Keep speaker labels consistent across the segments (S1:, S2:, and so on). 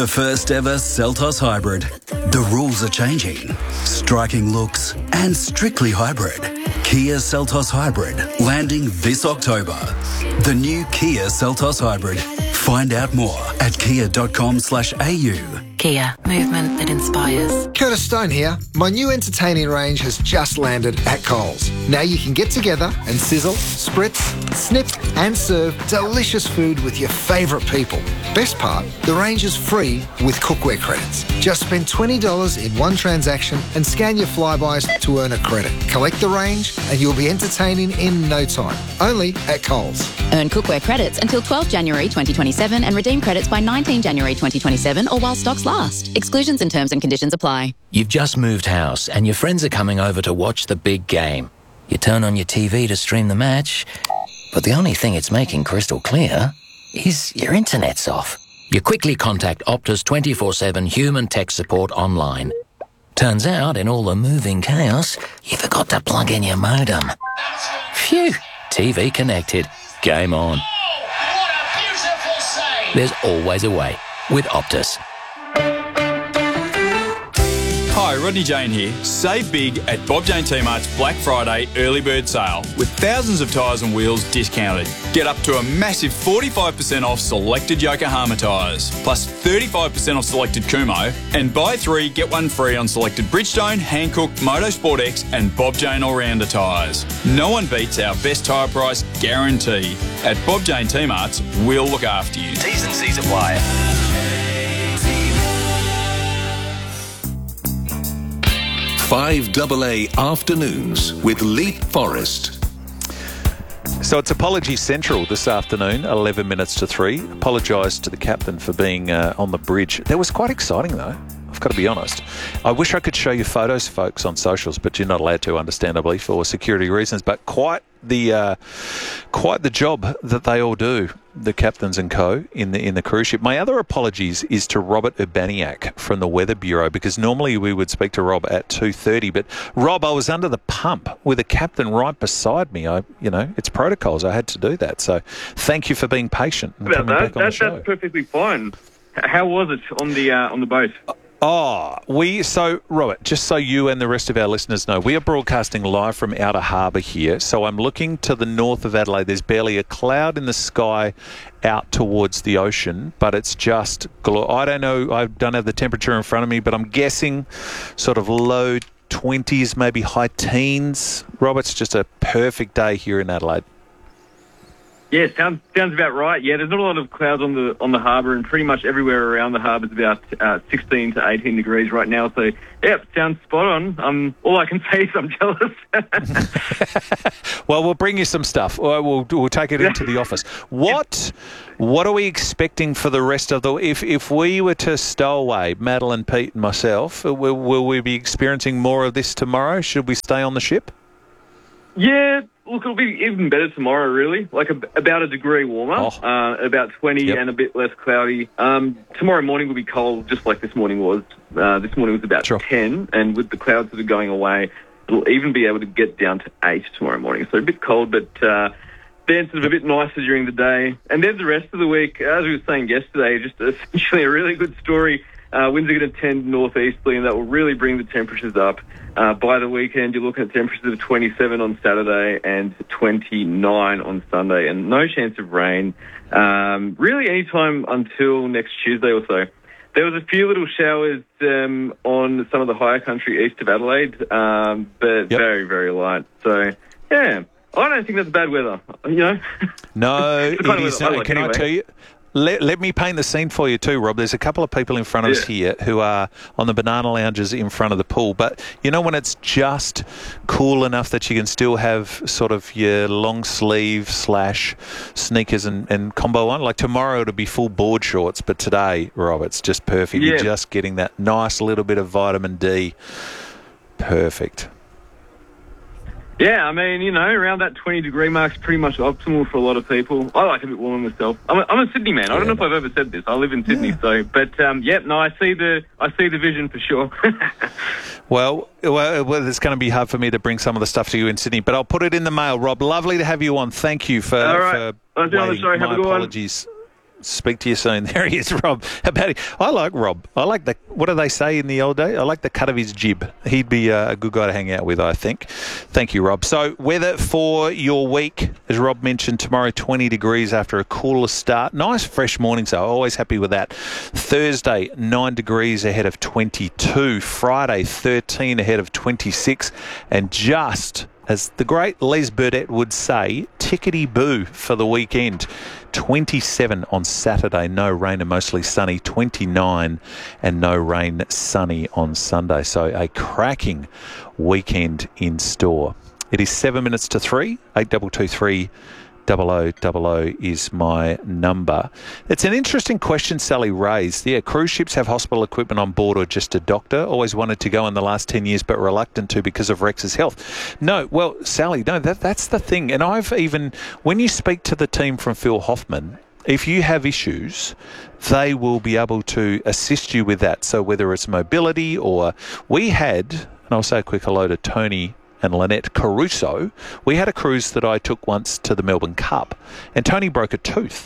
S1: The first ever Seltos Hybrid. The rules are changing. Striking looks and strictly hybrid. Kia Seltos Hybrid landing this October. The new Kia Seltos Hybrid. Find out more at kia.com/au.
S2: Kia, movement that inspires.
S3: Curtis Stone here. My new entertaining range has just landed at Coles. Now you can get together and sizzle, spritz, snip and serve delicious food with your favourite people. Best part, the range is free with cookware credits. Just spend $20 in one transaction and scan your Flybys to earn a credit. Collect the range and you'll be entertaining in no time. Only at Coles.
S4: Earn cookware credits until 12 January 2027 and redeem credits by 19 January 2027 or while stocks last. Exclusions and terms and conditions apply.
S5: You've just moved house and your friends are coming over to watch the big game. You turn on your TV to stream the match, but the only thing it's making crystal clear is your internet's off. You quickly contact Optus 24/7 human tech support online. Turns out, in all the moving chaos, you forgot to plug in your modem. Phew, TV connected. Game on. There's always a way with Optus.
S6: Hi, Rodney Jane here. Save big at Bob Jane T-Mart's Black Friday early bird sale with thousands of tyres and wheels discounted. Get up to a massive 45% off selected Yokohama tyres, plus 35% off selected Kumho, and buy 3, get 1 free on selected Bridgestone, Hankook, Motorsport X and Bob Jane All-Rounder tyres. No one beats our best tyre price guarantee. At Bob Jane T-Mart's, we'll look after you.
S5: T's and C's apply.
S7: 5AA Afternoons with Leap Forest.
S8: So it's Apology Central this afternoon, 11 minutes to 3. Apologise to the captain for being on the bridge. That was quite exciting though, I've got to be honest. I wish I could show you photos, folks, on socials, but you're not allowed to, understandably, for security reasons. But quite the job that they all do, the captains and co in the cruise ship. My other apologies is to Robert Urbaniak from the Weather Bureau, because normally we would speak to Rob at 2:30, but Rob, I was under the pump with a captain right beside me. It's protocols. I had to do that. So thank you for being patient and coming back on the show.
S9: That's perfectly fine. How was it on the boat?
S8: So Robert, just so you and the rest of our listeners know, we are broadcasting live from Outer Harbour here. So I'm looking to the north of Adelaide. There's barely a cloud in the sky out towards the ocean, but it's just I don't know. I don't have the temperature in front of me, but I'm guessing sort of low 20s, maybe high teens. Robert, it's just a perfect day here in Adelaide.
S9: Yeah, sounds about right. Yeah, there's not a lot of clouds on the harbour, and pretty much everywhere around the harbour is about 16 to 18 degrees right now. So, yeah, sounds spot on. All I can say is I'm jealous.
S8: Well, we'll bring you some stuff. We'll take it into the office. What are we expecting for the rest of the? If we were to stow away, Madeline, Pete, and myself, will we be experiencing more of this tomorrow? Should we stay on the ship?
S9: Yeah. Look, it'll be even better tomorrow, really. Like about a degree warmer, about 20 and a bit less cloudy. Tomorrow morning will be cold, just like this morning was. This morning was about 10, and with the clouds that are going away, it'll even be able to get down to 8 tomorrow morning. So a bit cold, but then sort of a bit nicer during the day. And then the rest of the week, as we were saying yesterday, just essentially a really good story. Winds are going to tend northeasterly, and that will really bring the temperatures up. By the weekend, you're looking at temperatures of 27 on Saturday and 29 on Sunday, and no chance of rain really any time until next Tuesday or so. There was a few little showers on some of the higher country east of Adelaide, but very, very light. So, yeah, I don't think that's bad weather,
S8: No, it is not. Can I tell you? Let me paint the scene for you too, Rob. There's a couple of people in front of us here who are on the banana lounges in front of the pool. But, when it's just cool enough that you can still have sort of your long sleeve / sneakers and combo on. Like tomorrow it'll be full board shorts, but today, Rob, it's just perfect. You're just getting that nice little bit of vitamin D. Perfect.
S9: Yeah, I mean, around that 20-degree mark's pretty much optimal for a lot of people. I like a bit warmer myself. I'm a Sydney man. I don't know if I've ever said this. I live in Sydney, I see the vision for sure.
S8: Well, it's going to be hard for me to bring some of the stuff to you in Sydney, but I'll put it in the mail. Rob, lovely to have you on. Thank you for.
S9: All right.
S8: For waiting.
S9: Have a good
S8: apologies.
S9: one.
S8: Speak to you soon. There he is, Rob. I like Rob. I like what do they say in the old day? I like the cut of his jib. He'd be a good guy to hang out with, I think. Thank you, Rob. So weather for your week, as Rob mentioned, tomorrow 20 degrees after a cooler start. Nice fresh morning, so always happy with that. Thursday, 9 degrees ahead of 22. Friday, 13 ahead of 26. And just, as the great Les Burdett would say, tickety-boo for the weekend. 27 on Saturday, no rain and mostly sunny. 29 and no rain, sunny on Sunday. So a cracking weekend in store. It is 7 minutes to 3, 8223 0000 is my number. It's an interesting question Sally raised. Yeah, cruise ships have hospital equipment on board or just a doctor. Always wanted to go in the last 10 years but reluctant to because of Rex's health. No, well, Sally, no, that's the thing. And when you speak to the team from Phil Hoffman, if you have issues, they will be able to assist you with that. So whether it's mobility or we had, and I'll say a quick hello to Tony and Lynette Caruso, we had a cruise that I took once to the Melbourne Cup, and Tony broke a tooth.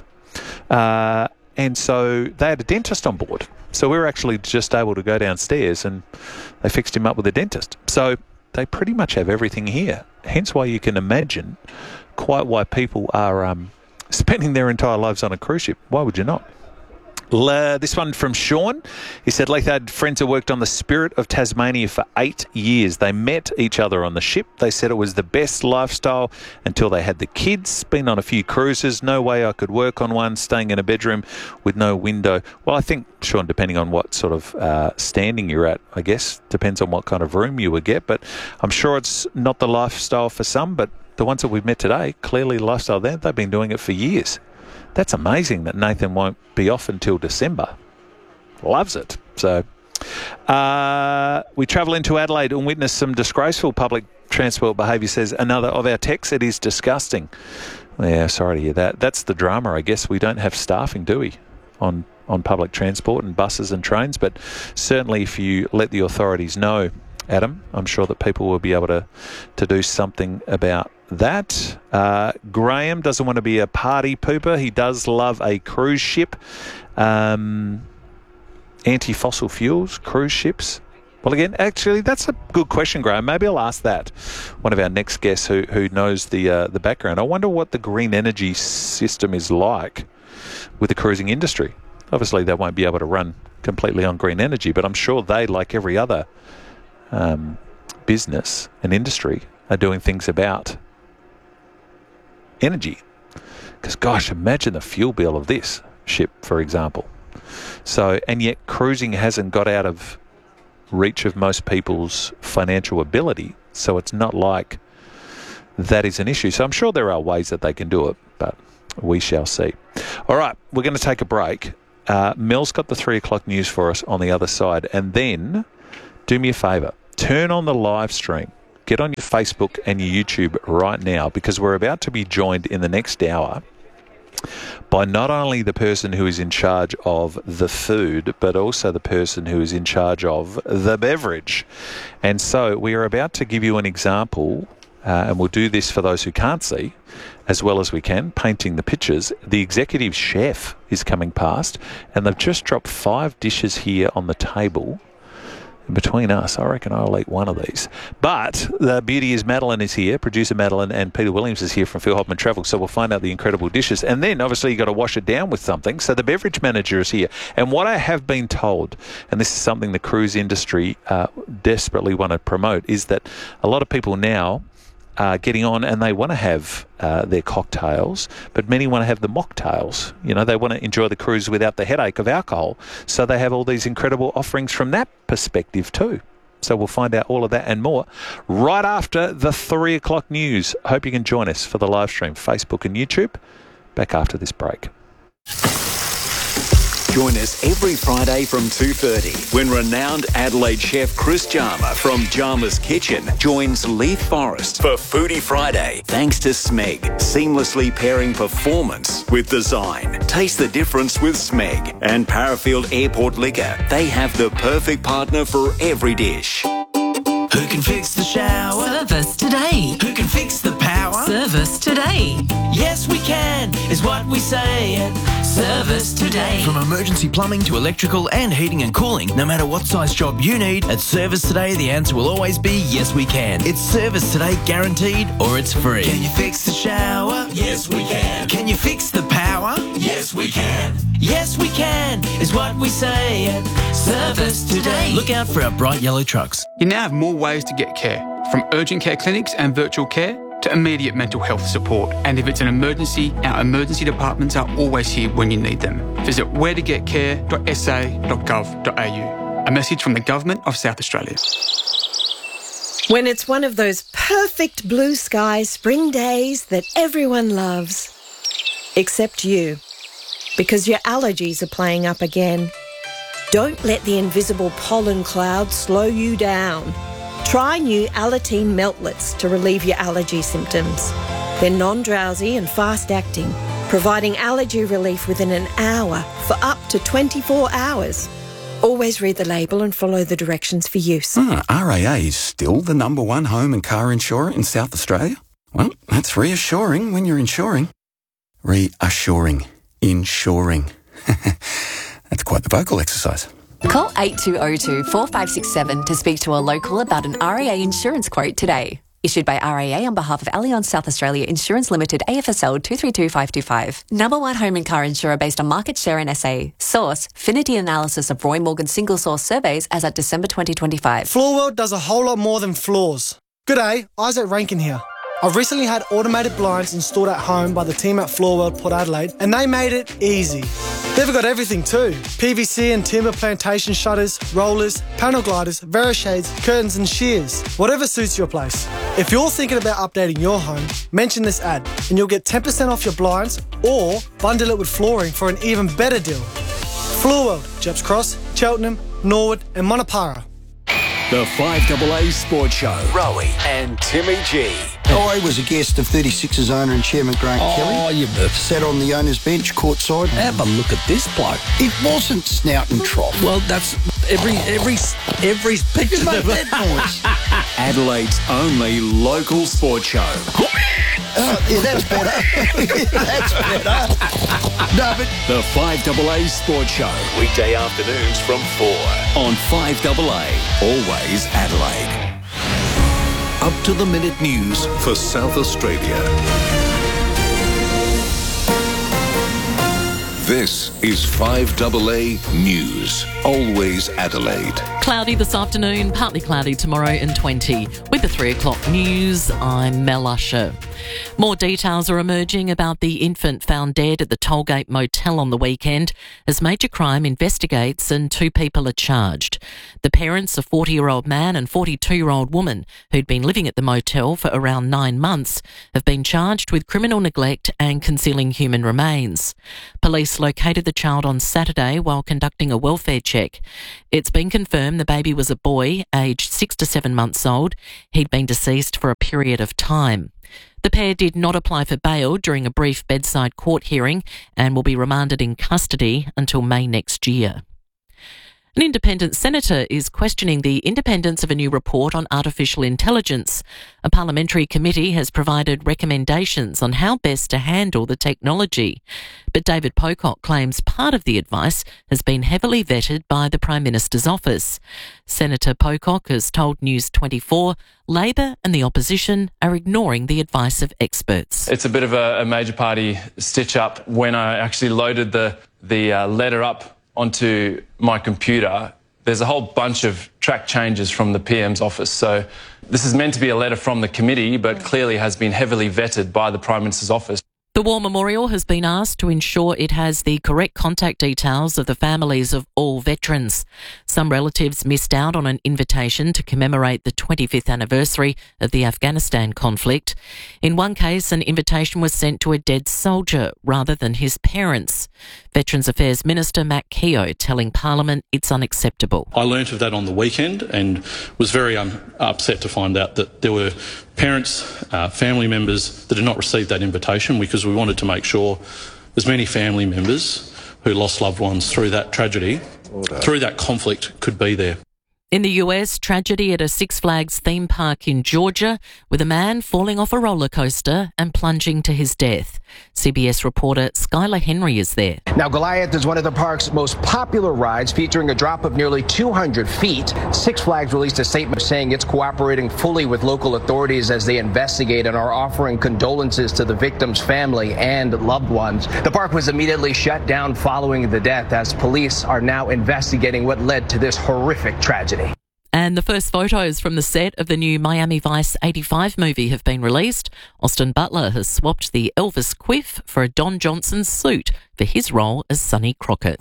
S8: And so they had a dentist on board. So we were actually just able to go downstairs and they fixed him up with a dentist. So they pretty much have everything here. Hence why you can imagine quite why people are spending their entire lives on a cruise ship. Why would you not? This one from Sean. He said, Lath had friends who worked on the Spirit of Tasmania for 8 years. They met each other on the ship. They said it was the best lifestyle until they had the kids. Been on a few cruises. No way I could work on one, staying in a bedroom with no window. Well, I think, Sean, depending on what sort of standing you're at, I guess, depends on what kind of room you would get. But I'm sure it's not the lifestyle for some, but the ones that we've met today, clearly the lifestyle there, they've been doing it for years. That's amazing that Nathan won't be off until December. Loves it. So we travel into Adelaide and witness some disgraceful public transport behaviour, says another of our texts. It is disgusting. Yeah, sorry to hear that. That's the drama, I guess. We don't have staffing, do we, on public transport and buses and trains? But certainly if you let the authorities know, Adam, I'm sure that people will be able to do something about that. Graham doesn't want to be a party pooper. He does love a cruise ship. Anti-fossil fuels, cruise ships. Well, again, actually, that's a good question, Graham. Maybe I'll ask that one of our next guests who knows the background. I wonder what the green energy system is like with the cruising industry. Obviously, they won't be able to run completely on green energy, but I'm sure they, like every other business and industry, are doing things about energy. Because, gosh, imagine the fuel bill of this ship, for example. So, and yet cruising hasn't got out of reach of most people's financial ability, so it's not like that is an issue. So I'm sure there are ways that they can do it, but we shall see. All right, we're going to take a break. Mel's got the 3 o'clock news for us on the other side, and then do me a favour. Turn on the live stream. Get on your Facebook and your YouTube right now, because we're about to be joined in the next hour by not only the person who is in charge of the food, but also the person who is in charge of the beverage. And so we are about to give you an example, and we'll do this for those who can't see as well as we can, painting the pictures. The executive chef is coming past, and they've just dropped 5 dishes here on the table. Between us, I reckon I'll eat one of these. But the beauty is Madeline is here, producer Madeline, and Peter Williams is here from Phil Hoffman Travel, so we'll find out the incredible dishes. And then, obviously, you've got to wash it down with something, so the beverage manager is here. And what I have been told, and this is something the cruise industry desperately want to promote, is that a lot of people now are getting on and they want to have their cocktails, but many want to have the mocktails. You know, they want to enjoy the cruise without the headache of alcohol. So they have all these incredible offerings from that perspective too. So we'll find out all of that and more right after the 3 o'clock news. I hope you can join us for the live stream, Facebook and YouTube. Back after this break.
S7: Join us every Friday from 2:30 when renowned Adelaide chef Chris Jarma from Jarma's Kitchen joins Leith Forrest for Foodie Friday. Thanks to Smeg, seamlessly pairing performance with design. Taste the difference with Smeg and Parafield Airport Liquor. They have the perfect partner for every dish.
S10: Who can fix the shower?
S2: Service today.
S10: Who can fix the power?
S2: Service Service Today.
S10: Yes, we can, is what we say at Service Today.
S11: From emergency plumbing to electrical and heating and cooling, no matter what size job you need, at Service Today, the answer will always be yes, we can. It's Service Today guaranteed, or it's free.
S10: Can you fix the shower? Yes, we can.
S11: Can you fix the power?
S10: Yes, we can. Yes, we can, is what we say at Service Today.
S11: Look out for our bright yellow trucks.
S12: You now have more ways to get care, from urgent care clinics and virtual care to immediate mental health support. And if it's an emergency, our emergency departments are always here when you need them. Visit wheretogetcare.sa.gov.au. A message from the Government of South Australia.
S13: When it's one of those perfect blue sky spring days that everyone loves. Except you. Because your allergies are playing up again. Don't let the invisible pollen cloud slow you down. Try new Alateen Meltlets to relieve your allergy symptoms. They're non-drowsy and fast-acting, providing allergy relief within an hour for up to 24 hours. Always read the label and follow the directions for use.
S14: RAA is still the #1 home and car insurer in South Australia? Well, that's reassuring when you're insuring. Reassuring. Insuring. That's quite the vocal exercise.
S15: Call 8202 4567 to speak to a local about an RAA insurance quote today. Issued by RAA on behalf of Allianz South Australia Insurance Limited, AFSL 232525. #1 home and car insurer based on market share in SA. Source, Finity analysis of Roy Morgan single source surveys as at December 2025.
S16: Floorworld does a whole lot more than floors. G'day, Isaac Rankin here. I've recently had automated blinds installed at home by the team at Floorworld Port Adelaide, and they made it easy. They've got everything too. PVC and timber plantation shutters, rollers, panel gliders, Verishades, curtains and shears. Whatever suits your place. If you're thinking about updating your home, mention this ad and you'll get 10% off your blinds or bundle it with flooring for an even better deal. Floorworld, Jeps Cross, Cheltenham, Norwood and Monopara.
S7: The 5AA Sports Show. Rowie and Timmy G.
S17: I was a guest of 36's owner and chairman Grant Kelly.
S18: You
S17: sat on the owner's bench courtside.
S18: Have a look at this bloke.
S17: It wasn't snout and trough.
S18: Well, that's every picture
S17: of that noise.
S7: Adelaide's only local sports show.
S17: Yeah, that's better. That's better. No, but
S7: the 5AA Sports Show. Weekday afternoons from 4 on 5AA. Always Adelaide.
S19: Up-to-the-minute news for South Australia. This is 5AA News. Always Adelaide.
S2: Cloudy this afternoon, partly cloudy tomorrow and 20. With the 3 o'clock news, I'm Mel Usher. More details are emerging about the infant found dead at the Tollgate Motel on the weekend as Major Crime investigates and 2 people are charged. The parents, a 40-year-old man and 42-year-old woman who'd been living at the motel for around 9 months, have been charged with criminal neglect and concealing human remains. Police located the child on Saturday while conducting a welfare check. It's been confirmed the baby was a boy, aged 6 to 7 months old. He'd been deceased for a period of time. The pair did not apply for bail during a brief bedside court hearing and will be remanded in custody until May next year. An independent senator is questioning the independence of a new report on artificial intelligence. A parliamentary committee has provided recommendations on how best to handle the technology. But David Pocock claims part of the advice has been heavily vetted by the Prime Minister's office. Senator Pocock has told News 24 Labor and the opposition are ignoring the advice of experts.
S20: It's a bit of a major party stitch-up. When I actually loaded the letter up onto my computer, there's a whole bunch of track changes from the PM's office. So this is meant to be a letter from the committee, but clearly has been heavily vetted by the Prime Minister's office.
S2: The War Memorial has been asked to ensure it has the correct contact details of the families of all veterans. Some relatives missed out on an invitation to commemorate the 25th anniversary of the Afghanistan conflict. In one case, an invitation was sent to a dead soldier rather than his parents. Veterans Affairs Minister Matt Keogh telling Parliament it's unacceptable.
S21: I learnt of that on the weekend and was very upset to find out that there were parents, family members that did not receive that invitation, because we wanted to make sure as many family members who lost loved ones through that tragedy, through that conflict, could be there.
S2: In the US, tragedy at a Six Flags theme park in Georgia with a man falling off a roller coaster and plunging to his death. CBS reporter Skylar Henry is there.
S1: Now, Goliath is one of the park's most popular rides, featuring a drop of nearly 200 feet. Six Flags released a statement saying it's cooperating fully with local authorities as they investigate and are offering condolences to the victim's family and loved ones. The park was immediately shut down following the death, as police are now investigating what led to this horrific tragedy.
S2: And the first photos from the set of the new Miami Vice 85 movie have been released. Austin Butler has swapped the Elvis quiff for a Don Johnson suit for his role as Sonny Crockett.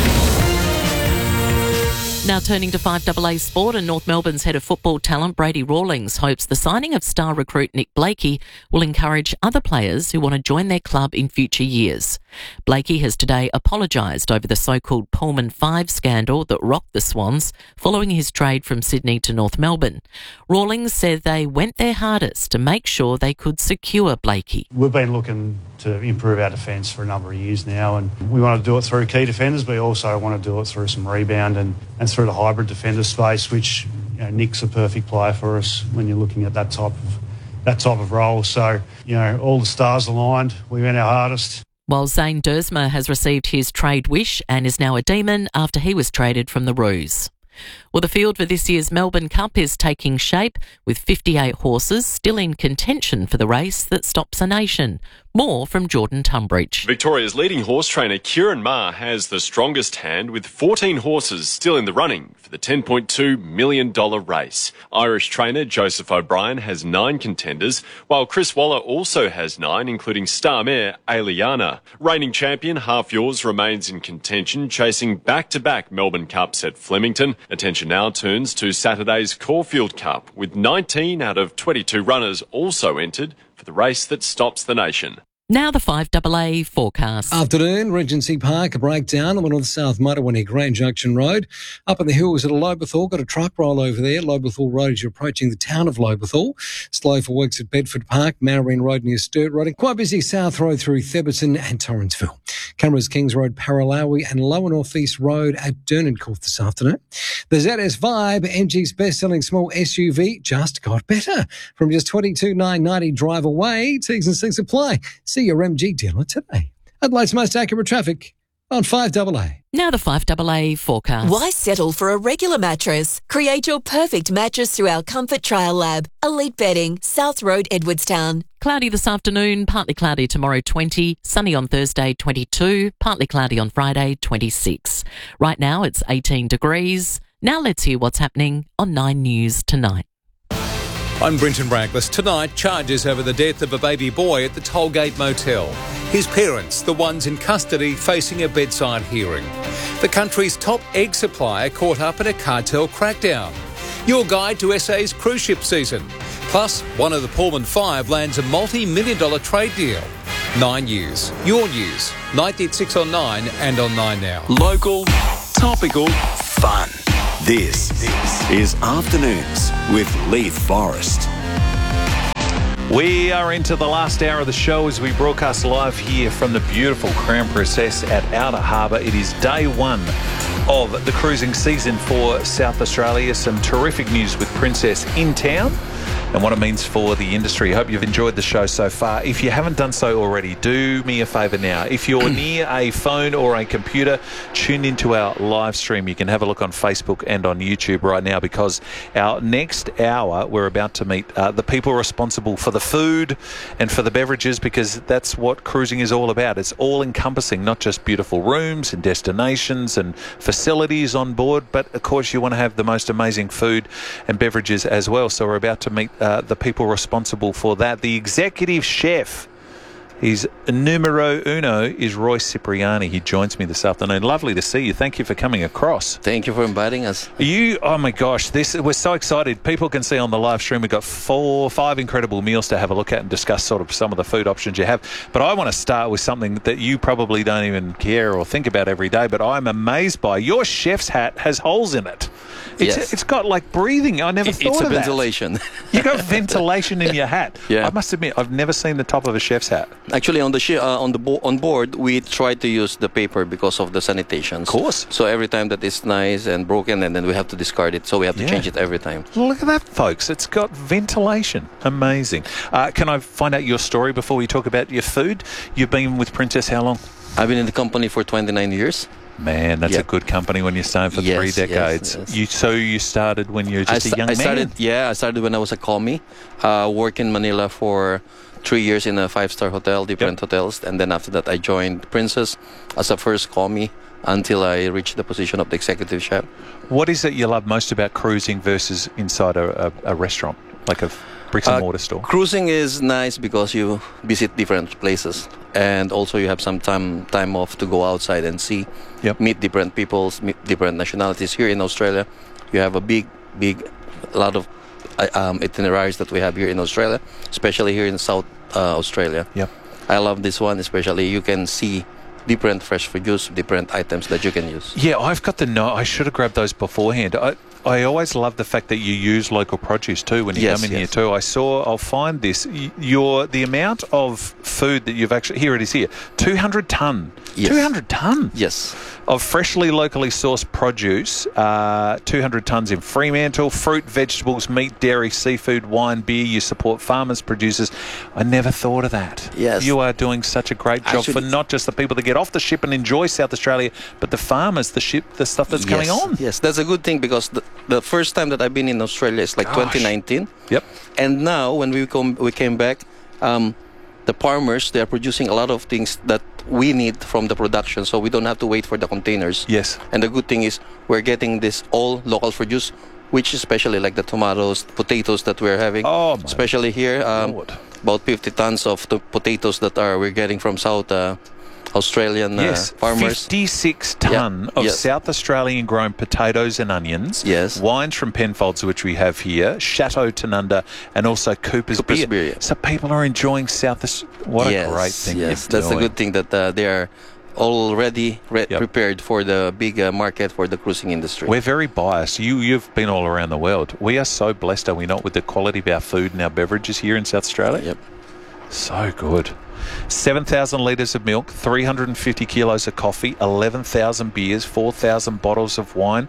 S2: Now turning to 5AA Sport, and North Melbourne's head of football talent Brady Rawlings hopes the signing of star recruit Nick Blakey will encourage other players who want to join their club in future years. Blakey has today apologised over the so-called Pullman 5 scandal that rocked the Swans following his trade from Sydney to North Melbourne. Rawlings said they went their hardest to make sure they could secure Blakey.
S22: We've been looking to improve our defence for a number of years now, and we want to do it through key defenders, but we also want to do it through some rebound and through the hybrid defender space, which Nick's a perfect player for us when you're looking at that type of role. So, all the stars aligned. We went our hardest.
S2: While Zane Dersma has received his trade wish and is now a Demon after he was traded from the Roos. Well, the field for this year's Melbourne Cup is taking shape, with 58 horses still in contention for the race that stops a nation. More from Jordan Tunbridge.
S23: Victoria's leading horse trainer Kieran Maher has the strongest hand, with 14 horses still in the running for the $10.2 million race. Irish trainer Joseph O'Brien has 9 contenders, while Chris Waller also has 9, including star mare Aliana. Reigning champion Half Yours remains in contention, chasing back-to-back Melbourne Cups at Flemington. Attention now turns to Saturday's Caulfield Cup, with 19 out of 22 runners also entered for the race that stops the nation.
S2: Now the 5AA forecast.
S18: Afternoon, Regency Park, a breakdown on the north-south motorway near Grand Junction Road. Up in the hills at Lobethal, got a truck roll over there. Lobethal Road as you're approaching the town of Lobethal. Slow for works at Bedford Park, Marine Road near Sturt Road. And quite busy South Road through Theberton and Torrensville. Cameras Kings Road, Paralawi and Lower North East Road at Dernancourt this afternoon. The ZS Vibe, MG's best-selling small SUV, just got better. From just $22,990 drive away, T's and C's apply. See your MG dealer today. Adelaide's most accurate traffic on 5AA.
S2: Now the 5AA forecast.
S24: Why settle for a regular mattress? Create your perfect mattress through our Comfort Trial Lab. Elite Bedding, South Road, Edwardstown.
S2: Cloudy this afternoon, partly cloudy tomorrow 20, sunny on Thursday 22, partly cloudy on Friday 26. Right now it's 18 degrees. Now let's hear what's happening on 9 News tonight.
S25: I'm Brenton Braggless. Tonight, charges over the death of a baby boy at the Tollgate Motel. His parents, the ones in custody, facing a bedside hearing. The country's top egg supplier caught up in a cartel crackdown. Your guide to SA's cruise ship season. Plus, one of the Pullman 5 lands a multi-million-dollar trade deal. 9 News. Your news. 9 at 6 on 9 and on 9 Now.
S7: Local, topical, fun. This is Afternoons with Leith Forrest.
S8: We are into the last hour of the show as we broadcast live here from the beautiful Crown Princess at Outer Harbour. It is day 1 of the cruising season for South Australia. Some terrific news with Princess in town and what it means for the industry. I hope you've enjoyed the show so far. If you haven't done so already, do me a favour now. If you're near a phone or a computer, tune into our live stream. You can have a look on Facebook and on YouTube right now, because our next hour, we're about to meet the people responsible for the food and for the beverages, because that's what cruising is all about. It's all encompassing, not just beautiful rooms and destinations and facilities on board, but of course you want to have the most amazing food and beverages as well. So we're about to meet the people responsible for that. The executive chef, his numero uno, is Roy Cipriani. He joins me this afternoon. Lovely to see you. Thank you for coming across.
S26: Thank you for inviting us.
S8: Oh my gosh, we're so excited. People can see on the live stream we've got 5 incredible meals to have a look at and discuss sort of some of the food options you have. But I want to start with something that you probably don't even care or think about every day, but I'm amazed by. Your chef's hat has holes in it. It's got like breathing. I never thought of that.
S26: It's a ventilation.
S8: You got ventilation in your hat.
S26: Yeah.
S8: I must admit, I've never seen the top of a chef's hat.
S3: Actually, on board, we try to use the paper because of the sanitation. Of
S8: course.
S3: So every time that it's nice and broken, and then we have to discard it. So we have to change it every time.
S8: Look at that, folks. It's got ventilation. Amazing. Can I find out your story before we talk about your food? You've been with Princess how long?
S3: I've been in the company for 29 years.
S8: Man, that's a good company when you're staying for 3 decades. You started when you were just a young man?
S3: I started when I was a commie. Worked in Manila for 3 years in a 5-star hotel, different hotels. And then after that, I joined Princess as a first commie until I reached the position of the executive chef.
S8: What is it you love most about cruising versus inside a restaurant, like a bricks and mortar store?
S3: Cruising is nice because you visit different places. And also you have some time off to go outside and see, meet different peoples, meet different nationalities. Here in Australia, you have a lot of itineraries that we have here in Australia, especially here in South Australia. I love this one, especially you can see different fresh produce, different items that you can use.
S8: Yeah, I've got the note. I should have grabbed those beforehand. I always love the fact that you use local produce too when you come in here too. I'll find this. The amount of food that you've actually, here it is here, 200 tonne.
S3: Yes.
S8: 200 tonne?
S3: Yes.
S8: Of freshly locally sourced produce, 200 tonnes in Fremantle, fruit, vegetables, meat, dairy, seafood, wine, beer. You support farmers, producers. I never thought of that.
S3: Yes.
S8: You are doing such a great job for not just the people that get off the ship and enjoy South Australia, but the farmers, the stuff that's going on.
S3: Yes, that's a good thing because the first time that I've been in Australia is like 2019.
S8: Yep.
S3: And now when we came back, the farmers, they are producing a lot of things that we need from the production, so we don't have to wait for the containers.
S8: Yes.
S3: And the good thing is we're getting this all local produce, which especially like the tomatoes, potatoes that we're having.
S8: Oh, my
S3: especially here, about 50 tons of potatoes that we're getting from South Australian farmers.
S8: 56 tonne of South Australian grown potatoes and onions.
S3: Yes.
S8: Wines from Penfolds, which we have here, Chateau Tanunda, and also Cooper's beer. So people are enjoying South Australia. What a great thing you're
S3: that's
S8: doing.
S3: a good thing that they are already prepared for the big market for the cruising industry.
S8: We're very biased. You've been all around the world. We are so blessed, are we not, with the quality of our food and our beverages here in South Australia?
S3: Yep.
S8: So good. 7,000 litres of milk, 350 kilos of coffee, 11,000 beers, 4,000 bottles of wine,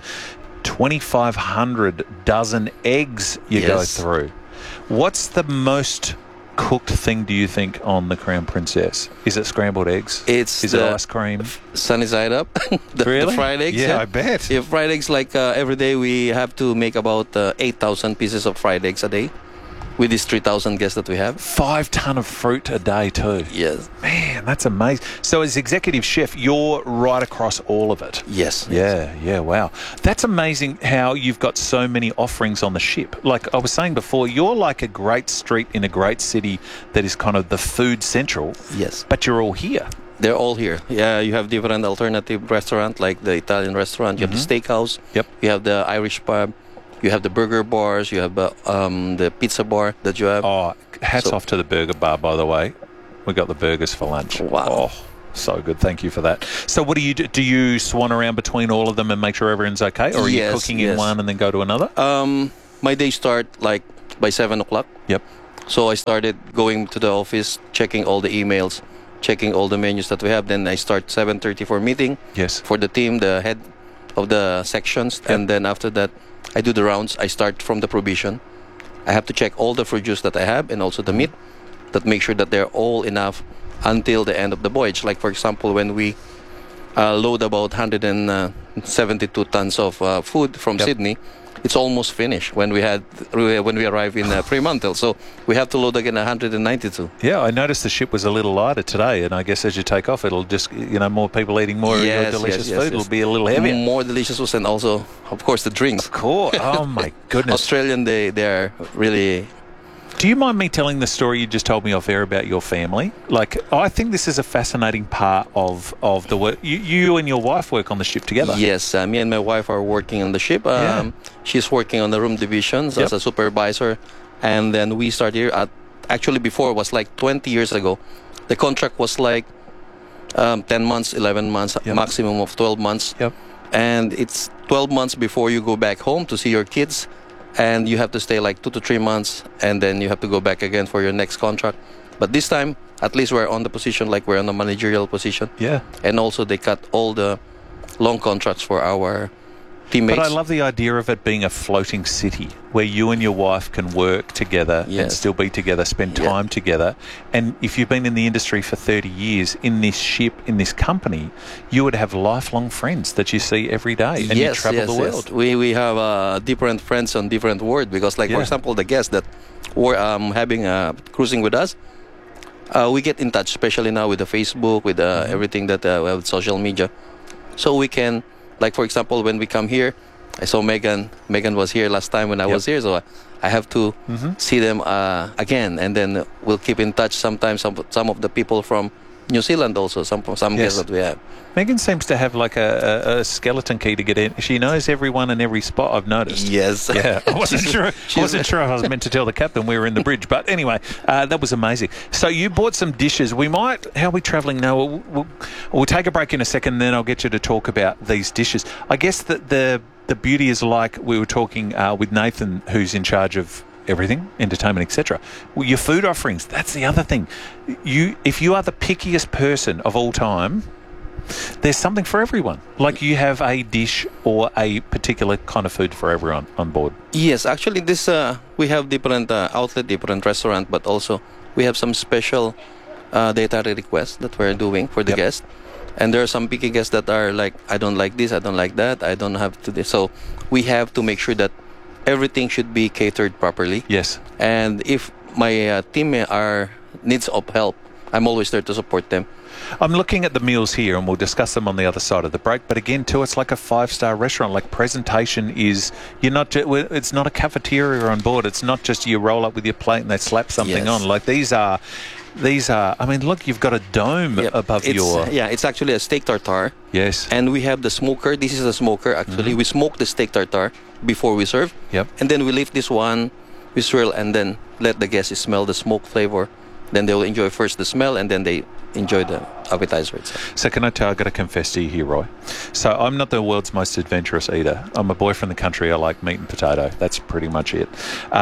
S8: 2,500 dozen eggs you go through. What's the most cooked thing, do you think, on the Crown Princess? Is it scrambled eggs? Is it ice cream?
S3: Sunny side up. The fried eggs.
S8: Yeah, I bet.
S3: Yeah, fried eggs, like every day we have to make about 8,000 pieces of fried eggs a day. With these 3,000 guests that we have.
S8: 5 tonne of fruit a day too.
S3: Yes.
S8: Man, that's amazing. So as executive chef, you're right across all of it.
S3: Yes.
S8: Yeah, wow. That's amazing how you've got so many offerings on the ship. Like I was saying before, you're like a great street in a great city that is kind of the food central.
S3: Yes.
S8: But you're all here.
S3: They're all here. Yeah, you have different alternative restaurant like the Italian restaurant. You have the steakhouse.
S8: Yep.
S3: You have the Irish pub. You have the burger bars. You have the pizza bar that you have.
S8: Oh, hats off to the burger bar, by the way. We got the burgers for lunch.
S3: Wow.
S8: Oh, so good. Thank you for that. So what do you do? Do you swan around between all of them and make sure everyone's okay? Or are you cooking in one and then go to another?
S3: My day start like by 7 o'clock.
S8: Yep.
S3: So I started going to the office, checking all the emails, checking all the menus that we have. Then I start 7:30 for meeting.
S8: Yes.
S3: For the team, the head of the sections. Yep. And then after that, I do the rounds. I start from the provision. I have to check all the fruit juice that I have and also the meat, that make sure that they're all enough until the end of the voyage. Like for example, when we load about 172 tons of food from Sydney, it's almost finished when we arrive in Fremantle. So we have to load again 192.
S8: Yeah, I noticed the ship was a little lighter today, and I guess as you take off, it'll just, more people eating more of your delicious food. It'll be a little heavier.
S3: More delicious food, and also, of course, the drinks.
S8: Of course. Oh my goodness.
S3: Australian, they are really.
S8: Do you mind me telling the story you just told me off air about your family? Like, I think this is a fascinating part of the work. You and your wife work on the ship together.
S3: Yes, me and my wife are working on the ship. She's working on the room divisions as a supervisor. And then we started here. Actually, before it was like 20 years ago. The contract was like 10 months, 11 months, maximum of 12 months.
S8: Yep.
S3: And it's 12 months before you go back home to see your kids. And you have to stay like 2 to 3 months, and then you have to go back again for your next contract. But this time, at least we're on the position like we're on a managerial position.
S8: Yeah.
S3: And also they cut all the long contracts for our teammates.
S8: But I love the idea of it being a floating city where you and your wife can work together and still be together, spend time together. And if you've been in the industry for 30 years in this ship, in this company, you would have lifelong friends that you see every day and you travel the world.
S3: We have different friends on different world because, like, for example, the guests that were cruising with us, we get in touch, especially now with the Facebook, with everything that we have social media. So we can, like, for example, when we come here, I saw Megan. Megan was here last time when I was here, so I have to see them again. And then we'll keep in touch sometimes. Some of the people from New Zealand also, some guests that we have.
S8: Megan seems to have like a skeleton key to get in. She knows everyone in every spot, I've noticed.
S3: Yes.
S8: Yeah. I wasn't sure if I was meant to tell the captain we were in the bridge. But anyway, that was amazing. So you bought some dishes. How are we travelling now? We'll take a break in a second, and then I'll get you to talk about these dishes. I guess that the beauty is, like we were talking with Nathan, who's in charge of everything, entertainment, etc. Well, your food offerings, that's the other thing. If you are the pickiest person of all time, there's something for everyone. Like, you have a dish or a particular kind of food for everyone on board.
S3: Yes, actually this we have different outlet, different restaurant, but also we have some special dietary requests that we're doing for the guests. And there are some picky guests that are like, I don't like this, I don't like that, I don't have to this. So we have to make sure that everything should be catered properly.
S8: Yes.
S3: And if my team needs of help, I'm always there to support them.
S8: I'm looking at the meals here, and we'll discuss them on the other side of the break. But again, too, it's like a 5-star restaurant. Like, presentation is, it's not a cafeteria on board. It's not just you roll up with your plate and they slap something on. Like, these are. I mean, look, you've got a dome above your.
S3: Yeah, it's actually a steak tartare.
S8: Yes.
S3: And we have the smoker. This is a smoker, actually. We smoke the steak tartare before we serve.
S8: Yep.
S3: And then we leave this one, we swirl, and then let the guests smell the smoke flavor. Then they will enjoy first the smell, and then they enjoy the appetizer itself.
S8: So can I tell, I've got to confess to you here, Roy. So I'm not the world's most adventurous eater. I'm a boy from the country. I like meat and potato. That's pretty much it.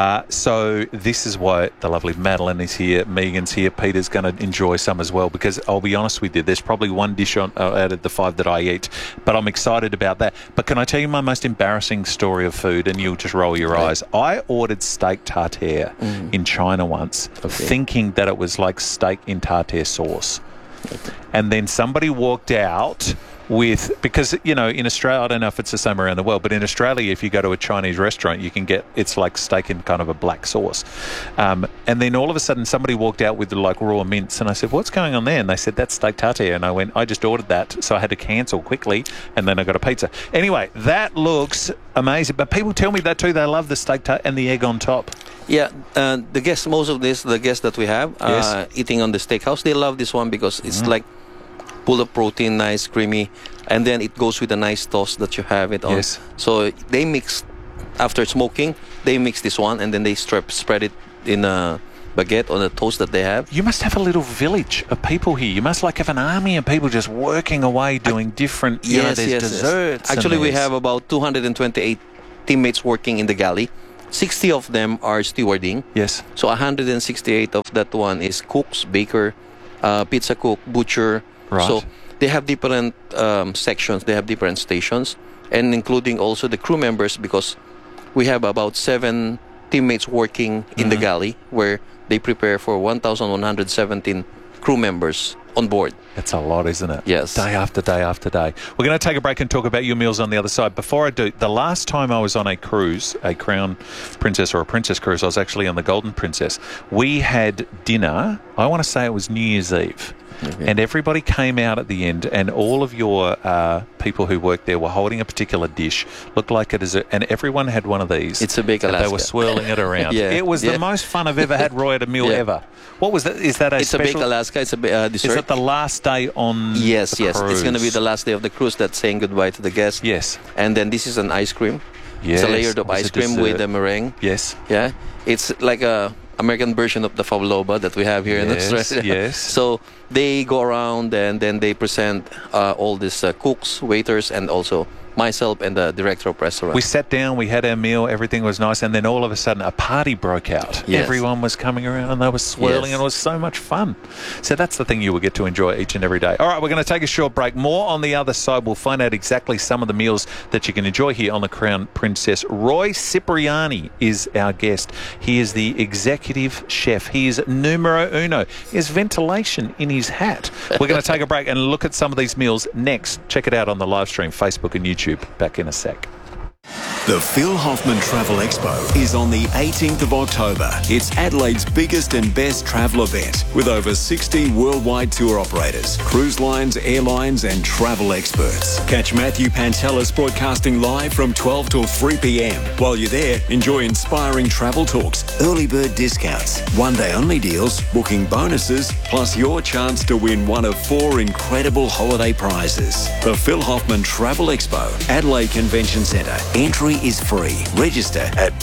S8: So this is why the lovely Madeline is here. Megan's here. Peter's going to enjoy some as well, because I'll be honest with you, there's probably one dish out of the 5 that I eat, but I'm excited about that. But can I tell you my most embarrassing story of food, and you'll just roll your eyes? I ordered steak tartare in China once, thinking that it was like steak in tartare sauce. And then somebody walked out with, because, you know, in Australia, I don't know if it's the same around the world, but in Australia, if you go to a Chinese restaurant, you can get, it's like steak in kind of a black sauce. And then all of a sudden somebody walked out with like raw mince, and I said, what's going on there? And they said, that's steak tartare. And I went, I just ordered that, so I had to cancel quickly, and then I got a pizza. Anyway, that looks amazing. But people tell me that too, they love the steak tartare and the egg on top.
S3: Yeah, the guests, most of the guests that we have eating on the steakhouse, they love this one because it's like full of protein, nice, creamy, and then it goes with a nice toast that you have it on.
S8: Yes.
S3: So they mix, after smoking, they mix this one, and then they spread it in a baguette on the toast that they have.
S8: You must have a little village of people here. You must like have an army of people just working away doing different, there's desserts.
S3: Actually, we have about 228 teammates working in the galley. 60 of them are stewarding.
S8: Yes.
S3: So 168 of that one is cooks, baker, pizza cook, butcher.
S8: Right.
S3: So they have different sections. They have different stations, and including also the crew members, because we have about 7 teammates working in the galley, where they prepare for 1,117 crew members on board.
S8: That's a lot, isn't it?
S3: Yes.
S8: Day after day after day. We're going to take a break and talk about your meals on the other side. Before I do, the last time I was on a cruise, a Crown Princess or a Princess cruise, I was actually on the Golden Princess. We had dinner, I want to say it was New Year's Eve. And everybody came out at the end, and all of your people who worked there were holding a particular dish, looked like it is, and everyone had one of these.
S3: It's a big Alaska.
S8: They were swirling it around. It was the most fun I've ever had, Roy, at a meal ever. What was that? Is that
S3: It's
S8: special?
S3: a big Alaska. It's a dessert.
S8: Is it the last day on
S3: Yes.
S8: the cruise?
S3: It's going to be the last day of the cruise. That's saying goodbye to the guests.
S8: Yes.
S3: And then this is an ice cream.
S8: Yes.
S3: It's a layered of ice cream with a meringue.
S8: Yes.
S3: Yeah. It's like a American version of the pavlova that we have here in Australia.
S8: Yes.
S3: So they go around, and then they present all these cooks, waiters, and also myself and the director of restaurant.
S8: We sat down, we had our meal, everything was nice, and then all of a sudden a party broke out.
S3: Yes.
S8: Everyone was coming around and they were swirling,
S3: Yes.
S8: and it was so much fun. So that's the thing you will get to enjoy each and every day. All right, we're going to take a short break. More on the other side. We'll find out exactly some of the meals that you can enjoy here on the Crown Princess. Roy Cipriani is our guest. He is the executive chef. He is numero uno. He has ventilation in his hat. We're going to take a break and look at some of these meals next. Check it out on the live stream, Facebook and YouTube. Back in a sec.
S7: The Phil Hoffman Travel Expo is on the 18th of October. It's Adelaide's biggest and best travel event with over 60 worldwide tour operators, cruise lines, airlines and travel experts. Catch Matthew Pantelis broadcasting live from 12 till 3 p.m. While you're there, enjoy inspiring travel talks, early bird discounts, one-day only deals, booking bonuses, plus your chance to win one of 4 incredible holiday prizes. The Phil Hoffman Travel Expo, Adelaide Convention Centre. Entry is free. Register at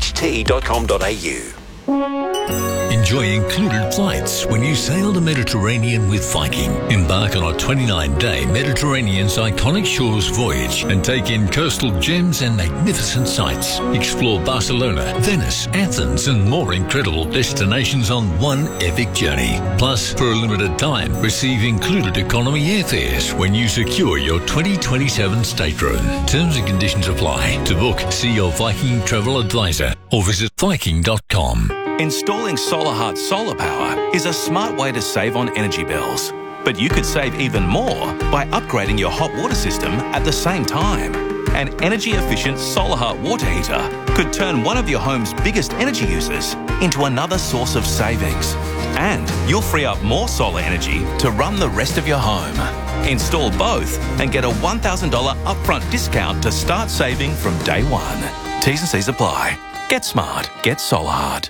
S7: pht.com.au.
S4: Enjoy included flights when you sail the Mediterranean with Viking. Embark on a 29-day Mediterranean's iconic shores voyage and take in coastal gems and magnificent sights. Explore Barcelona, Venice, Athens and more incredible destinations on one epic journey. Plus, for a limited time, receive included economy airfares when you secure your 2027 stateroom. Terms and conditions apply. To book, see your Viking travel advisor or visit viking.com.
S5: Installing SolarHeart solar power is a smart way to save on energy bills. But you could save even more by upgrading your hot water system at the same time. An energy-efficient SolarHeart water heater could turn one of your home's biggest energy users into another source of savings. And you'll free up more solar energy to run the rest of your home. Install both and get a $1,000 upfront discount to start saving from day one. T's and C's apply. Get smart. Get SolarHeart.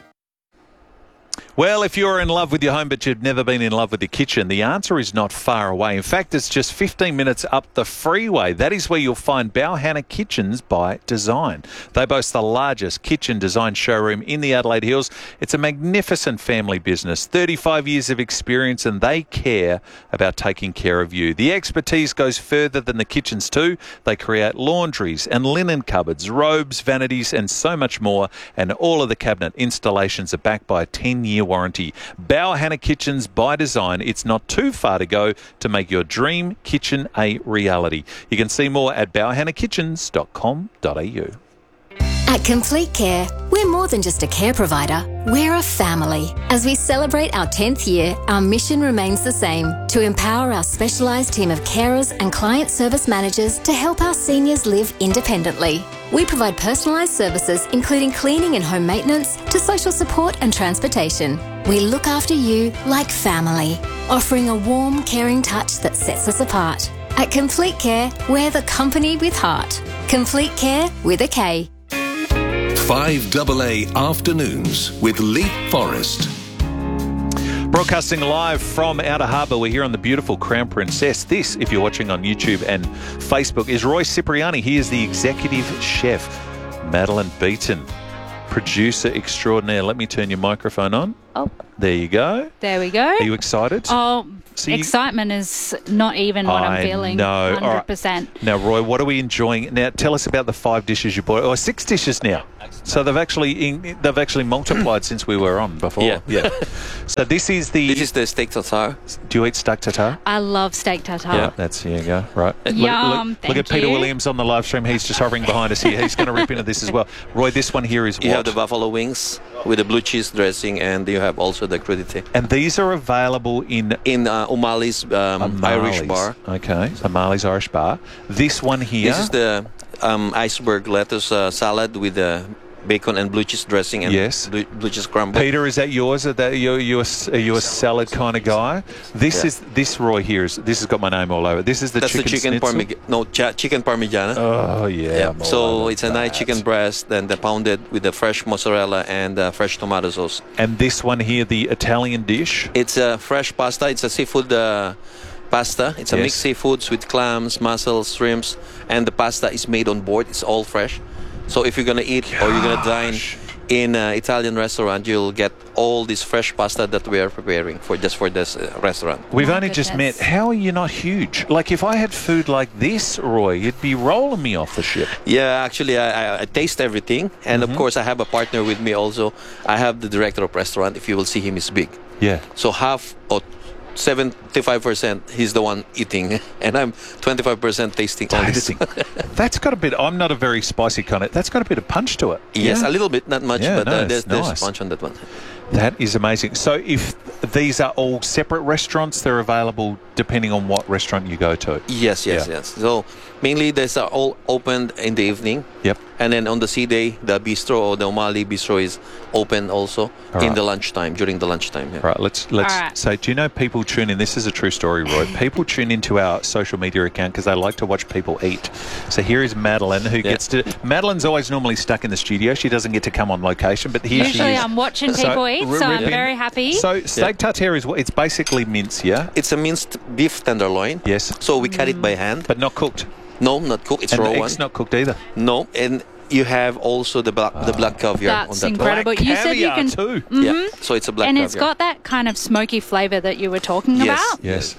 S8: Well, if you're in love with your home but you've never been in love with your kitchen, the answer is not far away. In fact, it's just 15 minutes up the freeway. That is where you'll find Balhanna Kitchens by Design. They boast the largest kitchen design showroom in the Adelaide Hills. It's a magnificent family business, 35 years of experience, and they care about taking care of you. The expertise goes further than the kitchens too. They create laundries and linen cupboards, robes, vanities and so much more, and all of the cabinet installations are backed by a 10-year warranty. Balhanna Kitchens by Design. It's not too far to go to make your dream kitchen a reality. You can see more at balhannakitchens.com.au.
S6: At Complete Care, we're more than just a care provider, we're a family. As we celebrate our 10th year, our mission remains the same, to empower our specialised team of carers and client service managers to help our seniors live independently. We provide personalised services including cleaning and home maintenance to social support and transportation. We look after you like family, offering a warm, caring touch that sets us apart. At Complete Care, we're the company with heart. Complete Care with a K.
S19: 5AA Afternoons with Leith Forrest.
S8: Broadcasting live from Outer Harbour, we're here on the beautiful Crown Princess. This, if you're watching on YouTube and Facebook, is Roy Cipriani. He is the executive chef. Madeline Beaton, producer extraordinaire. Let me turn your microphone on.
S9: Oh.
S8: There you go.
S9: There we go.
S8: Are you excited?
S9: Oh, excitement is not even what I'm feeling.
S8: No.
S9: 100%.
S8: Right. Now, Roy, what are we enjoying? Now, tell us about the 5 dishes you bought. Or 6 dishes now. So they've actually multiplied since we were on before.
S3: Yeah.
S8: So this is the
S3: steak tartare.
S8: Do you eat steak tartare?
S9: I love steak tartare.
S8: Yeah, here you go. Right.
S9: Yum,
S8: look at Peter Williams on the live stream. He's just hovering behind us here. He's going to rip into this as well. Roy, this one here is what?
S3: You have the buffalo wings with the blue cheese dressing, and you have also the crudité.
S8: And these are available in
S3: O'Malley's Irish bar.
S8: Okay, O'Malley's Irish bar. This one here.
S3: This is the iceberg lettuce salad with the bacon and blue cheese dressing and blue cheese crumble.
S8: Peter, is that yours? Are you a salad kind of guy? This Roy here this has got my name all over. This is
S3: That's
S8: chicken
S3: chicken chicken parmigiana.
S8: Oh yeah.
S3: So it's a nice chicken breast and pounded with the fresh mozzarella and fresh tomato sauce.
S8: And this one here, the Italian dish.
S3: It's a fresh pasta. It's a seafood pasta. It's a mixed seafoods with clams, mussels, shrimps, and the pasta is made on board. It's all fresh. So if you're going to eat or you're going to dine in an Italian restaurant, you'll get all this fresh pasta that we are preparing for this restaurant.
S8: We've only just met. How are you not huge? Like, if I had food like this, Roy, you'd be rolling me off the ship.
S3: Yeah, actually, I taste everything. And, of course, I have a partner with me also. I have the director of restaurant. If you will see him, he's big.
S8: Yeah.
S3: So half or 75% he's the one eating, and I'm 25% tasting.
S8: That's got a bit. I'm not a very spicy kind of. That's got a bit of punch to it.
S3: Yes,
S8: yeah?
S3: A little bit, not much, but there's
S8: nice.
S3: punch on that one.
S8: That is amazing. So if these are all separate restaurants, they're available depending on what restaurant you go to?
S3: Yes. So mainly these are all opened in the evening.
S8: Yep.
S3: And then on the sea day, the bistro or the O'Malley bistro is open also in the lunchtime, during the lunchtime. Yeah.
S8: Right, let's say, do you know people tune in? This is a true story, Roy. People tune into our social media account because they like to watch people eat. So here is Madeline, who gets to... Madeline's always normally stuck in the studio. She doesn't get to come on location, but here she is.
S9: Usually I'm watching people eat, so I'm very happy.
S8: So steak tartare is what? It's basically mince, yeah?
S3: It's a minced beef tenderloin.
S8: Yes.
S3: So we cut it by hand.
S8: But not cooked?
S3: No, not cooked. It's
S8: and
S3: raw
S8: the
S3: one.
S8: It's not cooked either?
S3: No, and you have also the black caviar on that.
S9: That's incredible.
S8: Black
S9: you said you
S8: caviar
S9: can
S8: too.
S3: Yeah, so it's a black
S9: and
S3: caviar.
S9: it's got that kind of smoky flavour that you were talking about.
S8: Yes.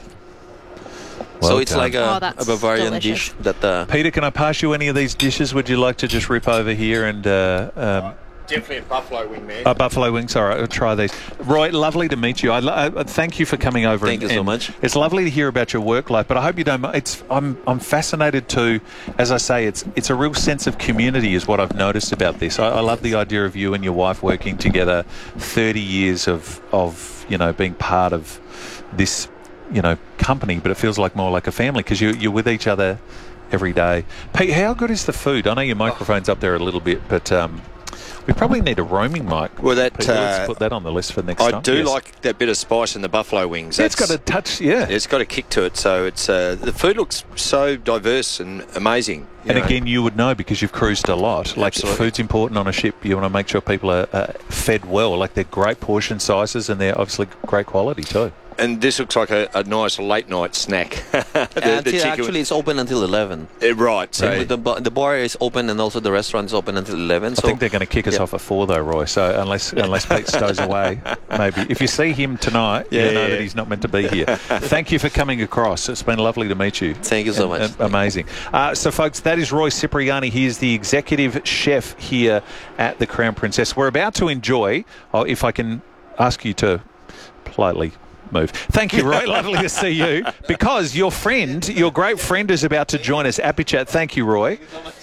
S3: So it's like a
S9: that's
S3: Bavarian
S9: delicious.
S3: dish that...
S8: Peter, can I pass you any of these dishes? Would you like to just rip over here and...
S10: Definitely a buffalo wing, man.
S8: Buffalo wings. All right, I'll try these. Roy, lovely to meet you. I thank you for coming over.
S3: Thank you so much.
S8: It's lovely to hear about your work life, but I hope you don't mind. I'm fascinated too. As I say, it's a real sense of community is what I've noticed about this. I love the idea of you and your wife working together. 30 years of being part of this company, but it feels like more like a family because you're with each other every day. Pete, how good is the food? I know your microphone's up there a little bit, but we probably need a roaming mic.
S10: Well, let's
S8: put that on the list for next time.
S10: I do like that bit of spice in the buffalo wings.
S8: It's got a touch,
S10: It's got a kick to it. So it's the food looks so diverse and amazing.
S8: And again, you would know because you've cruised a lot. Like, food's important on a ship. You want to make sure people are fed well. Like, they're great portion sizes and they're obviously great quality too.
S10: And this looks like a nice late night snack.
S3: Actually, it's open until 11.
S10: Right. So
S3: the bar is open and also the restaurant is open until 11.
S8: I think they're going to kick us off at 4 though, Roy. So unless Pete stows away, maybe. If you see him tonight, you know that he's not meant to be here. Thank you for coming across. It's been lovely to meet you.
S3: Thank you so much.
S8: Amazing. So, folks, that is Roy Cipriani. He is the executive chef here at the Crown Princess. We're about to enjoy, if I can ask you to politely move. Thank you, Roy. Lovely to see you. Because your great friend is about to join us, Apichat. Thank you, Roy.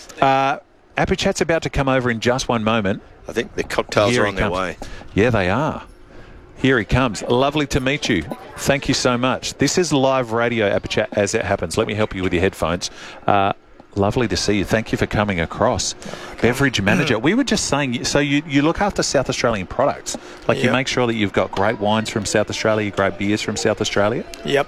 S8: Apichat's about to come over in just one moment.
S10: I think the cocktails are on their way.
S8: Yeah, they are. Here he comes. Lovely to meet you. Thank you so much. This is live radio, Apichat, as it happens. Let me help you with your headphones. Lovely to see you. Thank you for coming across. Beverage manager. We were just saying, so you look after South Australian products. Like, you make sure that you've got great wines from South Australia, great beers from South Australia?
S11: Yep.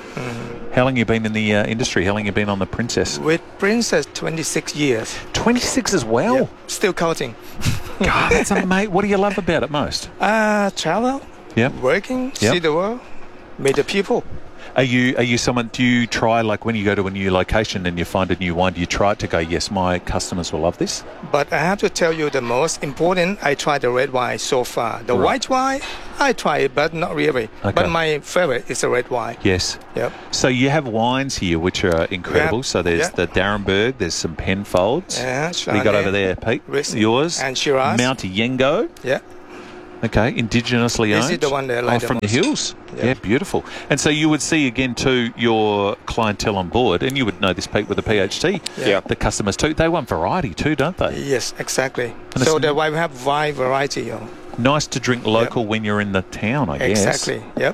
S8: How long have you been in the industry? How long have you been on the Princess?
S11: With Princess, 26 years.
S8: 26 as well?
S11: Yep. Still counting.
S8: God, that's amazing. What do you love about it most?
S11: Travel.
S8: Yep.
S11: Working. See the world. Meet the people.
S8: Are you someone, do you try, like when you go to a new location and you find a new wine, do you try to go, yes, my customers will love this?
S11: But I have to tell you the most important, I tried the red wine so far. The white wine, I try it, but not really. Okay. But my favorite is the red wine.
S8: Yes.
S11: Yep.
S8: So you have wines here which are incredible. So there's the Darrenberg, there's some Penfolds.
S11: Yeah,
S8: we got over there, Pete. Yours.
S11: And Shiraz.
S8: Mount Yengo.
S11: Yeah.
S8: Okay, indigenously owned.
S11: This is the one that I like
S8: from the hills. Yeah, beautiful. And so you would see again too your clientele on board, and you would know this, Pete, with a PhD.
S11: Yeah.
S8: The customers too, they want variety too, don't they?
S11: Yes, exactly.
S8: And
S11: so that's why we have wide variety.
S8: Nice to drink local when you're in the town, I guess.
S11: Exactly. Yep.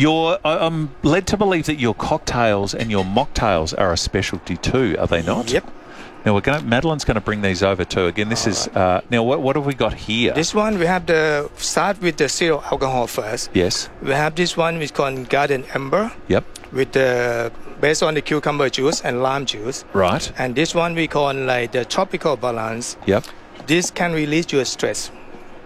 S8: I'm led to believe that your cocktails and your mocktails are a specialty too, are they not?
S11: Yep.
S8: Now Madeline's going to bring these over too. Again, this is now what have we got here?
S11: This one we have start with the zero alcohol first.
S8: Yes.
S11: We have this one which called Garden Amber.
S8: Yep.
S11: With based on the cucumber juice and lime juice.
S8: Right.
S11: And this one we call like the tropical balance.
S8: Yep.
S11: This can release your stress.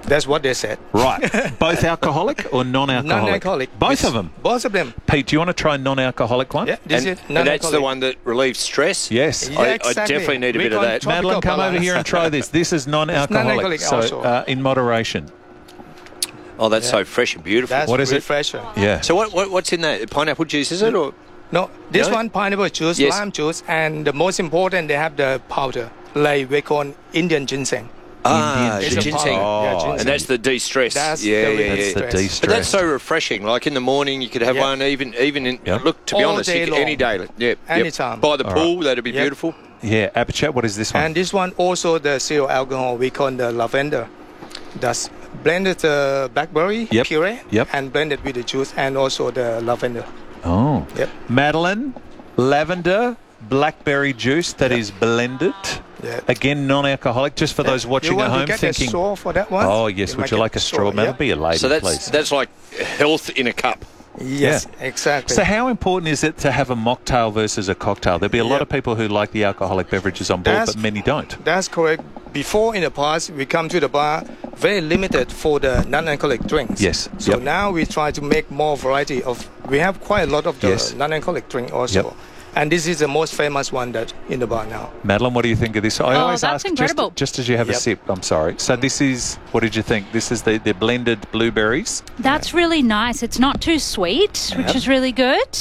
S11: That's what they said.
S8: Right. Both alcoholic or non-alcoholic?
S11: Non-alcoholic.
S8: Both of them?
S11: Both of them.
S8: Pete, do you want to try a non-alcoholic one?
S11: Yeah, this is non-alcoholic.
S10: And that's the one that relieves stress?
S8: Yes.
S11: Yeah,
S10: I
S11: exactly.
S10: definitely need a bit of that.
S8: Madeline, come over here and try this. This is non-alcoholic, so in moderation.
S10: Oh, that's so fresh and beautiful.
S11: That's
S8: what is
S11: refreshing.
S8: it? Yeah.
S10: So what's in that? Pineapple juice, is it? Or
S11: No, this one pineapple juice,
S10: Yes.
S11: lime juice, and the most important, they have the powder, like we call Indian ginseng.
S10: It's
S11: It's a
S10: ginseng.
S11: powder. Yeah, ginseng.
S10: And that's the de-stress.
S11: That's
S10: yeah,
S11: the
S10: yeah,
S11: de-stress.
S10: yeah.
S8: That's the de-stress.
S10: But that's so refreshing. Like in the morning, you could have one even in. Look, to be
S11: All
S10: honest,
S11: day long.
S10: any day. Yeah,
S11: Anytime.
S10: By the
S8: All
S10: pool, that'd be beautiful.
S8: Yeah, Abhijit, what is this one?
S11: And this one also the zero alcohol, we call the lavender. That's blended blackberry puree and blended with the juice and also the lavender.
S8: Oh.
S11: Yep.
S8: Madeline, lavender, blackberry juice that is blended.
S11: Yep.
S8: Again, non-alcoholic, just for those watching at home
S11: You want to get
S8: thinking...
S11: a straw for that one?
S8: Oh, yes. Would you like a straw? Madeline, be a lady,
S10: So
S8: please.
S10: that's like health in a cup.
S11: Yes, exactly.
S8: So how important is it to have a mocktail versus a cocktail? There'll be a lot of people who like the alcoholic beverages on board, but many don't.
S11: That's correct. Before, in the past, we come to the bar very limited for the non-alcoholic drinks.
S8: Yes.
S11: So now we try to make more variety of. We have quite a lot of the non-alcoholic drink also.
S8: Yep.
S11: And this is the most famous one that in the bar now.
S8: Madeline, what do you think of this? I always
S9: that's
S8: ask
S9: incredible.
S8: just as you have a sip. I'm sorry. So this is, what did you think? This is the blended blueberries.
S9: That's really nice. It's not too sweet, which is really good.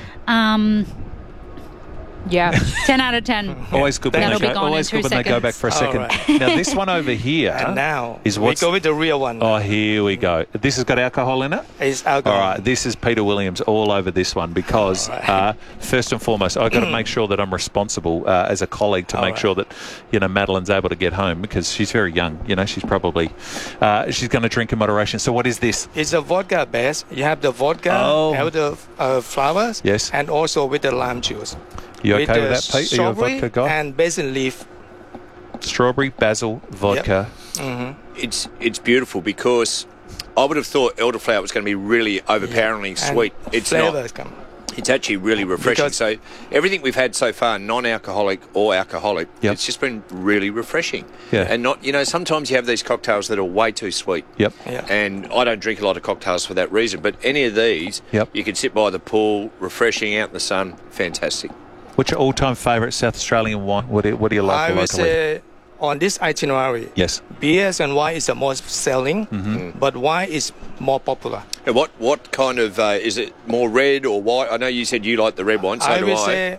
S9: Yeah, 10 out of 10.
S8: Always good when,
S9: That'll
S8: they
S9: be
S8: go,
S9: gone
S8: always
S9: in 2
S8: good when they go back
S9: seconds.
S8: for a second.
S11: All right.
S8: Now, this one over here
S11: And now
S8: is
S11: we
S8: what's...
S11: go with the real one.
S8: Oh, here we go. This has got alcohol in it?
S11: It's alcohol.
S8: All right, this is Peter Williams all over this one because, first and foremost, I've got to make sure that I'm responsible as a colleague to make sure that, Madeline's able to get home because she's very young. She's probably, she's going to drink in moderation. So what is this?
S11: It's a vodka base. You have the vodka, have the flowers, and also with the lime juice.
S8: You
S11: with
S8: okay with that, Pete? Are you a
S11: strawberry
S8: vodka guy?
S11: and basil leaf.
S8: Strawberry, basil, vodka.
S10: It's beautiful because I would have thought elderflower was going to be really overpoweringly sweet. It's
S11: flavors
S10: not. It's actually really refreshing. So everything we've had so far, non-alcoholic or alcoholic, it's just been really refreshing.
S8: Yeah.
S10: And not, sometimes you have these cocktails that are way too sweet.
S8: Yep.
S10: And I don't drink a lot of cocktails for that reason. But any of these, you can sit by the pool, refreshing out in the sun, fantastic.
S8: What's your all-time favourite South Australian wine? What do you like
S11: I
S8: locally?
S11: would say on this itinerary,
S8: yes,
S11: beers and wine is the most selling, but wine is more popular.
S10: And what kind of, is it more red or white? I know you said you like the red wine, so
S11: I
S10: do
S11: would
S10: I.
S11: say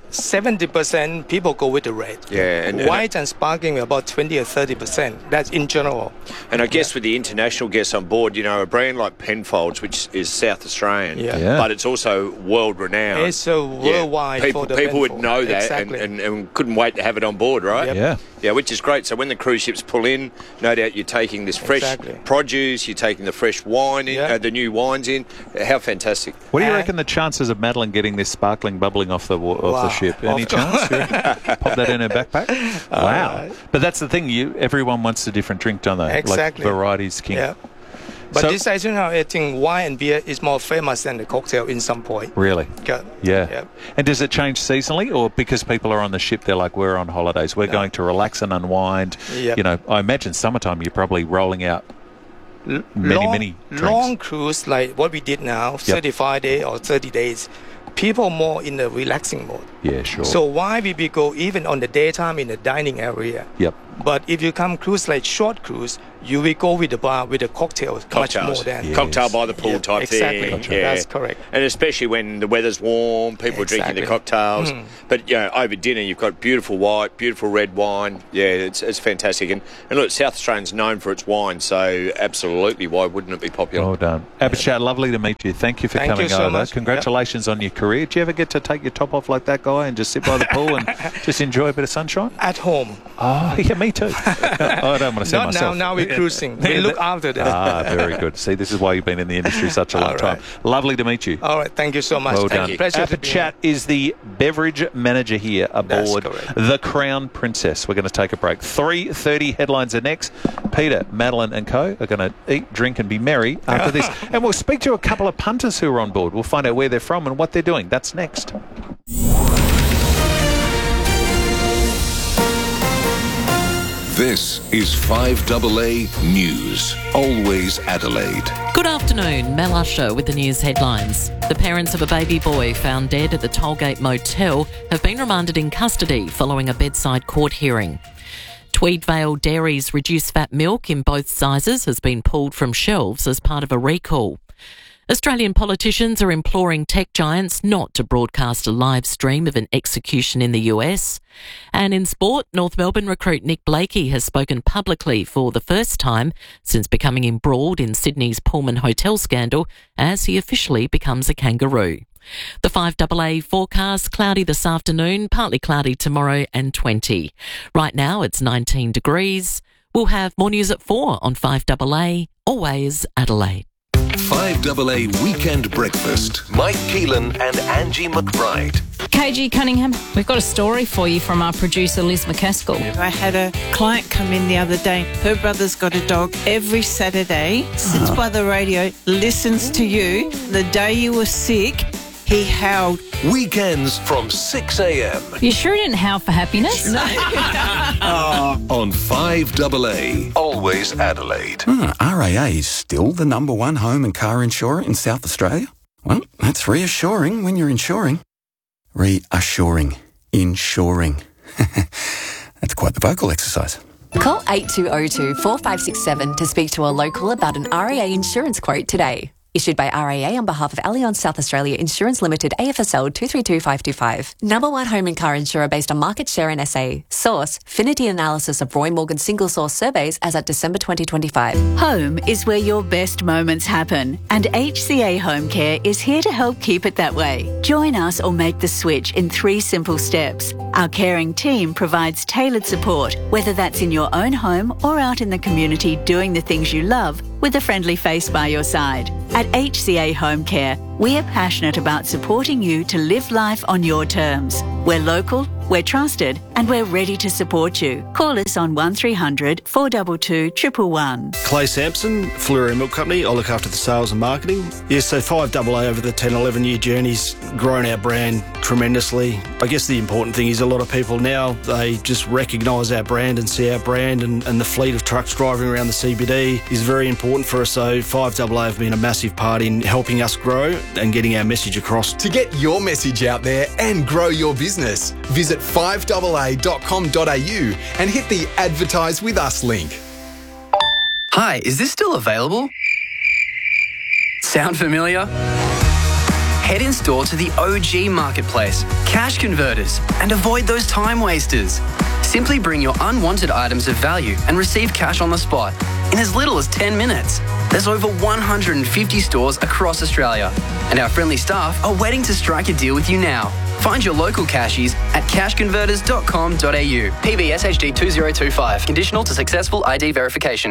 S11: 70% people go with the red.
S10: Yeah, and
S11: white and sparkling about 20 or 30%. That's in general.
S10: And I guess with the international guests on board, a brand like Penfolds, which is South Australian, but it's also world renowned.
S11: It's a worldwide.
S10: People would know that
S11: exactly.
S10: and couldn't wait to have it on board, right?
S8: Yeah.
S10: Yeah, which is great. So when the cruise ships pull in, no doubt you're taking this fresh produce, you're taking the fresh wine in, the new wines in. How fantastic!
S8: What do you reckon the chances of Madeline getting this sparkling bubbling off the ship? Any chance? Pop that in her backpack. Wow! But that's the thing. Everyone wants a different drink, don't they?
S11: Exactly.
S8: Like varieties king.
S11: Yeah. But this itinerary, I think wine and beer is more famous than the cocktail in some point.
S8: Really?
S11: Yeah.
S8: And does it change seasonally, or because people are on the ship, they're like, we're on holidays, we're going to relax and unwind?
S11: Yep.
S8: I imagine summertime you're probably rolling out many drinks.
S11: Long cruise like what we did now, 35 days or 30 days. People more in the relaxing mode.
S8: Yeah, sure.
S11: So why we go even on the daytime in the dining area?
S8: Yep.
S11: But if you come cruise like short cruise, you will go with the bar with the cocktails much more than
S10: cocktail by the pool type
S11: exactly.
S10: thing.
S11: Yeah. That's correct.
S10: And especially when the weather's warm, people are drinking the cocktails. But over dinner you've got beautiful white, beautiful red wine. Yeah, it's fantastic. And look, South Australia's known for its wine, so absolutely, why wouldn't it be popular?
S8: Well done. Abhijit, lovely to meet you. Thank you for coming
S11: you so
S8: over.
S11: much.
S8: Congratulations on your career. Do you ever get to take your top off like that guy and just sit by the pool and just enjoy a bit of sunshine?
S11: At home.
S8: Oh, yeah, me too. I don't want to say
S11: Not
S8: myself.
S11: now we're cruising. We look after that.
S8: Very good. See, this is why you've been in the industry such a long time. Lovely to meet you.
S11: All right, thank you so much.
S8: Well done.
S11: Pleasure.
S8: is the beverage manager here aboard the Crown Princess. We're going to take a break. 3:30 headlines are next. Peter, Madeline and co are going to eat, drink and be merry after this. And we'll speak to a couple of punters who are on board. We'll find out where they're from and what they're doing. That's next.
S19: This is 5AA News. Always Adelaide.
S2: Good afternoon, Mel Usher with the news headlines. The parents of a baby boy found dead at the Tollgate Motel have been remanded in custody following a bedside court hearing. Tweedvale Dairy's reduced fat milk in both sizes has been pulled from shelves as part of a recall. Australian politicians are imploring tech giants not to broadcast a live stream of an execution in the US. And in sport, North Melbourne recruit Nick Blakey has spoken publicly for the first time since becoming embroiled in Sydney's Pullman Hotel scandal as he officially becomes a kangaroo. The 5AA forecast, cloudy this afternoon, partly cloudy tomorrow and 20. Right now it's 19 degrees. We'll have more news at 4 on 5AA, always Adelaide.
S19: 5AA Weekend Breakfast. Mike Keelan and Angie McBride.
S12: KG Cunningham, we've got a story for you from our producer Liz McCaskill.
S13: I had a client come in the other day. Her brother's got a dog. Every Saturday, sits by the radio, listens to you. The day you were sick, he howled.
S19: Weekends from 6 a.m.
S12: You sure didn't howl for happiness?
S13: No.
S19: On 5AA, always Adelaide.
S14: RAA is still the #1 home and car insurer in South Australia? Well, that's reassuring when you're insuring. Reassuring. Insuring. That's quite the vocal exercise.
S15: Call 8202 4567 to speak to a local about an RAA insurance quote today. Issued by RAA on behalf of Allianz South Australia Insurance Limited, AFSL 232525. #1 home and car insurer based on market share in SA. Source, Finity analysis of Roy Morgan single source surveys as at December 2025.
S16: Home is where your best moments happen, and HCA Home Care is here to help keep it that way. Join us or make the switch in 3 simple steps. Our caring team provides tailored support, whether that's in your own home or out in the community doing the things you love with a friendly face by your side. At HCA Home Care, we are passionate about supporting you to live life on your terms. We're local, we're trusted, and we're ready to support you. Call us on 1300 422 111.
S26: Clay Sampson, Fleury Milk Company. I look after the sales and marketing. Yes, so 5AA over the 10, 11-year journey's grown our brand tremendously. I guess the important thing is a lot of people now, they just recognise our brand and see our brand, and the fleet of trucks driving around the CBD is very important for us. So 5AA have been a massive part in helping us grow and getting our message across.
S27: To get your message out there and grow your business, visit 5AA.com.au and hit the Advertise With Us link.
S28: Hi, is this still available? Sound familiar? Head in store to the OG Marketplace, Cash Converters, and avoid those time wasters. Simply bring your unwanted items of value and receive cash on the spot in as little as 10 minutes. There's over 150 stores across Australia, and our friendly staff are waiting to strike a deal with you now. Find your local cashies at cashconverters.com.au. PBSHD 2025. Conditional to successful ID verification.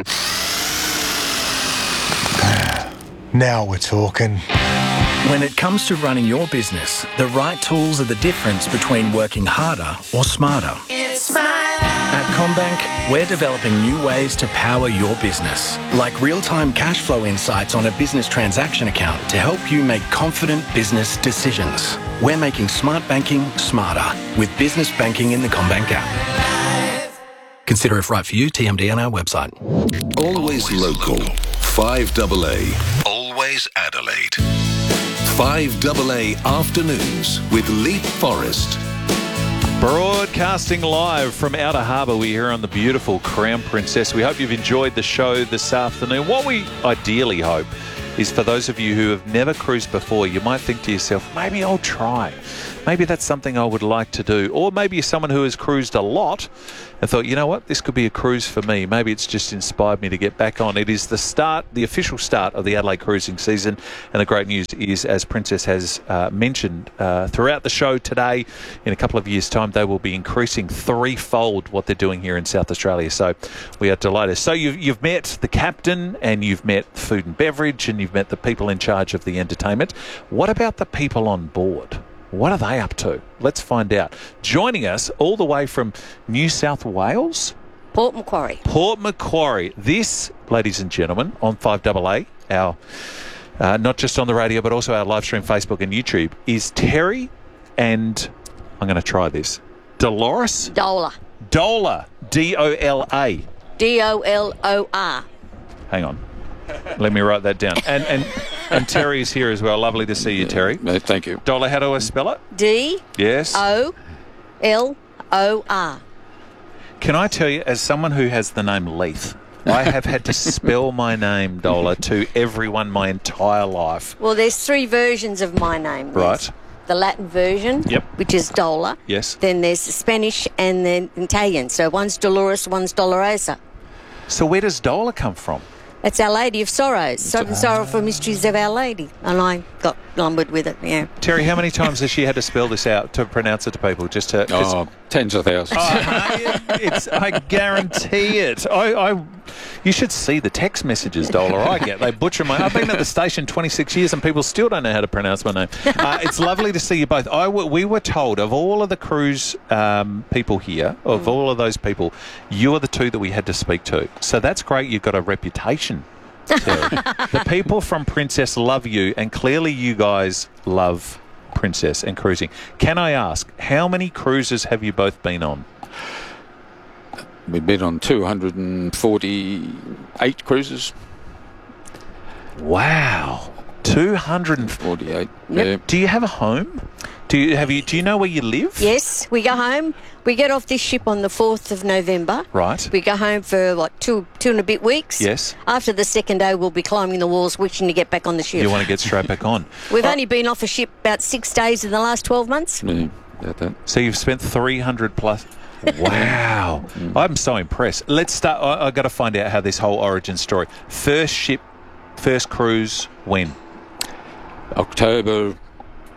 S29: Now we're talking.
S30: When it comes to running your business, the right tools are the difference between working harder or smarter.
S29: It's smart.
S30: At CommBank, we're developing new ways to power your business, like real-time cash flow insights on a business transaction account to help you make confident business decisions. We're making smart banking smarter with business banking in the CommBank app. Consider if right for you, TMD on our website.
S19: Always local. 5AA. Always Adelaide. 5AA Afternoons with Leith Forrest.
S8: Broadcasting live from Outer Harbour, we're here on the beautiful Crown Princess. We hope you've enjoyed the show this afternoon. What we ideally hope is for those of you who have never cruised before, you might think to yourself, maybe I'll try. Maybe that's something I would like to do. Or maybe you're someone who has cruised a lot and thought, you know what, this could be a cruise for me. Maybe it's just inspired me to get back on. It is the start, the official start of the Adelaide cruising season. And the great news is, as Princess has mentioned throughout the show today, in a couple of years' time, they will be increasing threefold what they're doing here in South Australia. So we are delighted. So you've met the captain, and you've met food and beverage, and you've met the people in charge of the entertainment. What about the people on board? What are they up to? Let's find out. Joining us all the way from New South Wales,
S31: Port Macquarie.
S8: Port Macquarie. This, ladies and gentlemen, on 5AA, our not just on the radio but also our live stream Facebook and YouTube, is Terry and I'm going to try this. Dolores?
S31: Dola.
S8: D-O-L-A.
S1: D-O-L-O-R.
S8: Hang on. Let me write that down. And Terry's here as well. Lovely to see you, Terry.
S7: Thank you.
S8: Dollar, how do I spell it?
S1: D-O-L-O-R.
S8: Can I tell you, as someone who has the name Leith, I have had to spell my name, Dollar, to everyone my entire life.
S1: Well, there's 3 versions of my name.
S8: Right.
S1: The Latin version, which is Dola.
S8: Yes.
S1: Then there's the Spanish and then Italian. So one's Dolores, one's Dolorosa.
S8: So where does Dollar come from?
S1: It's Our Lady of Sorrows, sorrowful mysteries of Our Lady. And I got lumbered with it, yeah.
S8: Terry, how many times has she had to spell this out to pronounce it to people? Just to
S7: tens of thousands.
S8: I guarantee it. You should see the text messages, Dollar, I get. They butcher my... I've been at the station 26 years and people still don't know how to pronounce my name. It's lovely to see you both. We were told of all of the cruise people here, of all of those people, you are the 2 that we had to speak to. So that's great. You've got a reputation. The people from Princess love you, and clearly you guys love Princess and cruising. Can I ask, how many cruises have you both been on?
S7: We've been on 248 cruises.
S8: Wow. 248.
S7: Yeah.
S8: Do you have a home? Do you know where you live?
S1: Yes, we go home. We get off this ship on the 4th of November.
S8: Right.
S1: We go home for two and a bit weeks.
S8: Yes.
S1: After the second day, we'll be climbing the walls, wishing to get back on the ship.
S8: You want to get straight back on.
S1: We've only been off a ship about 6 days in the last 12 months.
S7: Yeah,
S8: so you've spent 300 plus... Wow. I'm so impressed. Let's start. I've got to find out how this whole origin story. First ship, first cruise, when?
S7: October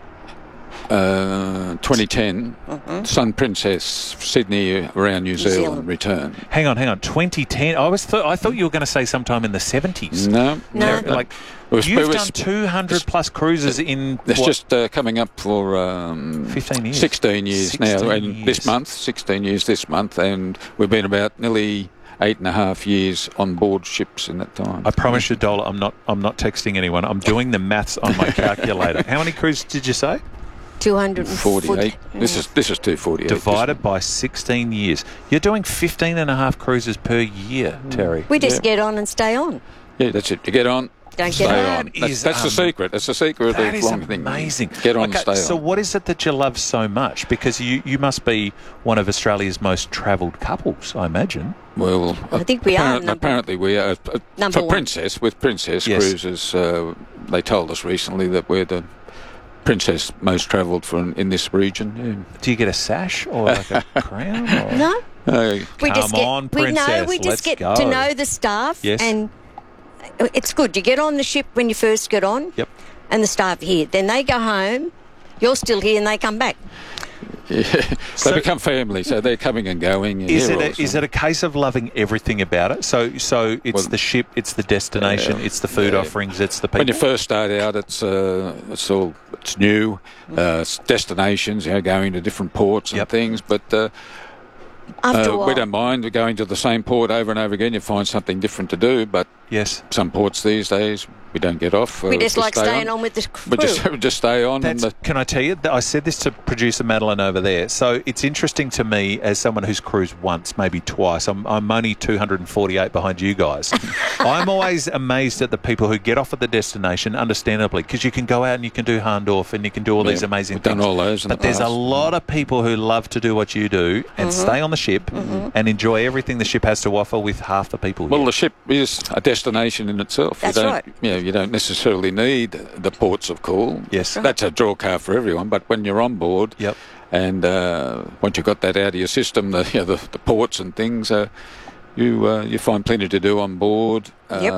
S7: 2010. Sun Princess, Sydney around New Zealand return.
S8: Hang on. 2010. I thought you were going to say sometime in the 70s.
S7: No.
S8: Like you've done 200 plus cruises in.
S7: It's just coming up for
S8: 15 years.
S7: 16 years
S8: 16
S7: now, and
S8: years.
S7: this month, 16 years this month, and we've been about nearly 8.5 years on board ships in that time.
S8: I promise you, Dollar, I'm not texting anyone. I'm doing the maths on my calculator. How many cruises did you say?
S7: 248. This is 248.
S8: Divided by 16 years. You're doing 15.5 cruises per year, Terry.
S1: We just get on and stay on.
S7: Yeah, that's it. You get on.
S1: Don't
S7: stay
S1: get
S7: on. That's the secret. That's the secret of the long thing.
S8: Amazing.
S7: Get on and stay on.
S8: So what is it that you love so much? Because you must be one of Australia's most travelled couples, I imagine.
S7: Well,
S1: I think we are.
S7: Apparently we are.
S1: Number one.
S7: Princess, with Princess
S8: Yes.
S7: Cruises, they told us recently that we're the Princess most travelled in this region. Yeah.
S8: Do you get a sash or like a crown? Or?
S1: No.
S7: No.
S1: We just
S8: Come on, Princess,
S1: we just
S8: let's
S1: get
S8: go.
S1: to know the staff.
S8: Yes.
S1: And it's good. You get on the ship when you first get on.
S8: Yep.
S1: And the staff are here. Then they go home. You're still here and they come back.
S7: Yeah. They become family, so they're coming and going.
S8: Is it a case of loving everything about it? So it's the ship, it's the destination, it's the food offerings, it's the people.
S7: When you first start out, it's new, it's destinations, going to different ports and things, but
S1: After a while,
S7: we don't mind going to the same port over and over again. You find something different to do, but
S8: yes,
S7: some ports these days we don't get off.
S1: we just like staying on with the crew.
S7: We just stay on.
S8: Can I tell you, I said this to producer Madeline over there, so it's interesting to me as someone who's cruised once, maybe twice. I'm only 248 behind you guys. I'm always amazed at the people who get off at the destination, understandably, because you can go out and you can do Harndorf and you can do all these amazing
S7: we've
S8: things.
S7: done all those in
S8: but
S7: the
S8: there's a
S7: past.
S8: lot of people who love to do what you do and stay on the ship and enjoy everything the ship has to offer with half the people
S7: Well,
S8: here.
S7: the ship is a destination in itself.
S1: That's
S7: you don't,
S1: right.
S7: You don't necessarily need the ports of call.
S8: Yes.
S7: That's a draw card for everyone, but when you're on board, and once you've got that out of your system, the ports and things, you find plenty to do on board.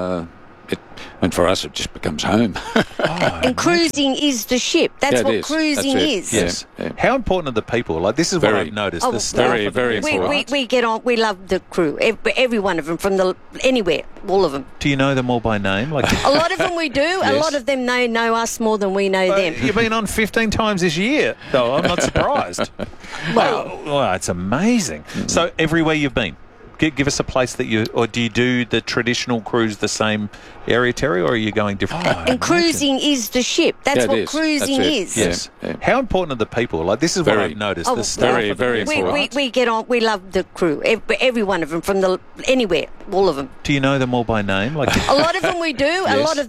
S7: And for us, it just becomes home.
S1: And cruising is the ship. That's
S7: Yeah, it
S1: what
S7: is.
S1: cruising
S7: That's it.
S1: is.
S8: Yes.
S7: Yeah.
S8: How important are the people? Like, this is what
S7: Very.
S8: I've noticed.
S1: Oh,
S8: the staff
S7: very,
S8: are
S7: very
S8: the best.
S7: important.
S1: We get on. We love the crew. Every one of them, from anywhere, all of them.
S8: Do you know them all by name? Like,
S1: A lot of them we do. A
S8: Yes.
S1: lot of them know us more than we know them.
S8: You've been on 15 times this year, though. I'm not surprised. Well, it's amazing. So everywhere you've been, Give us a place that you, or do you do the traditional cruise the same area, Terry, or are you going different?
S1: And cruising is the ship. That's what cruising is.
S8: Yes. Yeah. How important are the people? Like, this is what I've noticed. The staff
S7: very, very important.
S1: We get on. We love the crew. Every one of them, from anywhere, all of them.
S8: Do you know them all by name? Like
S1: a lot of them we do. A lot of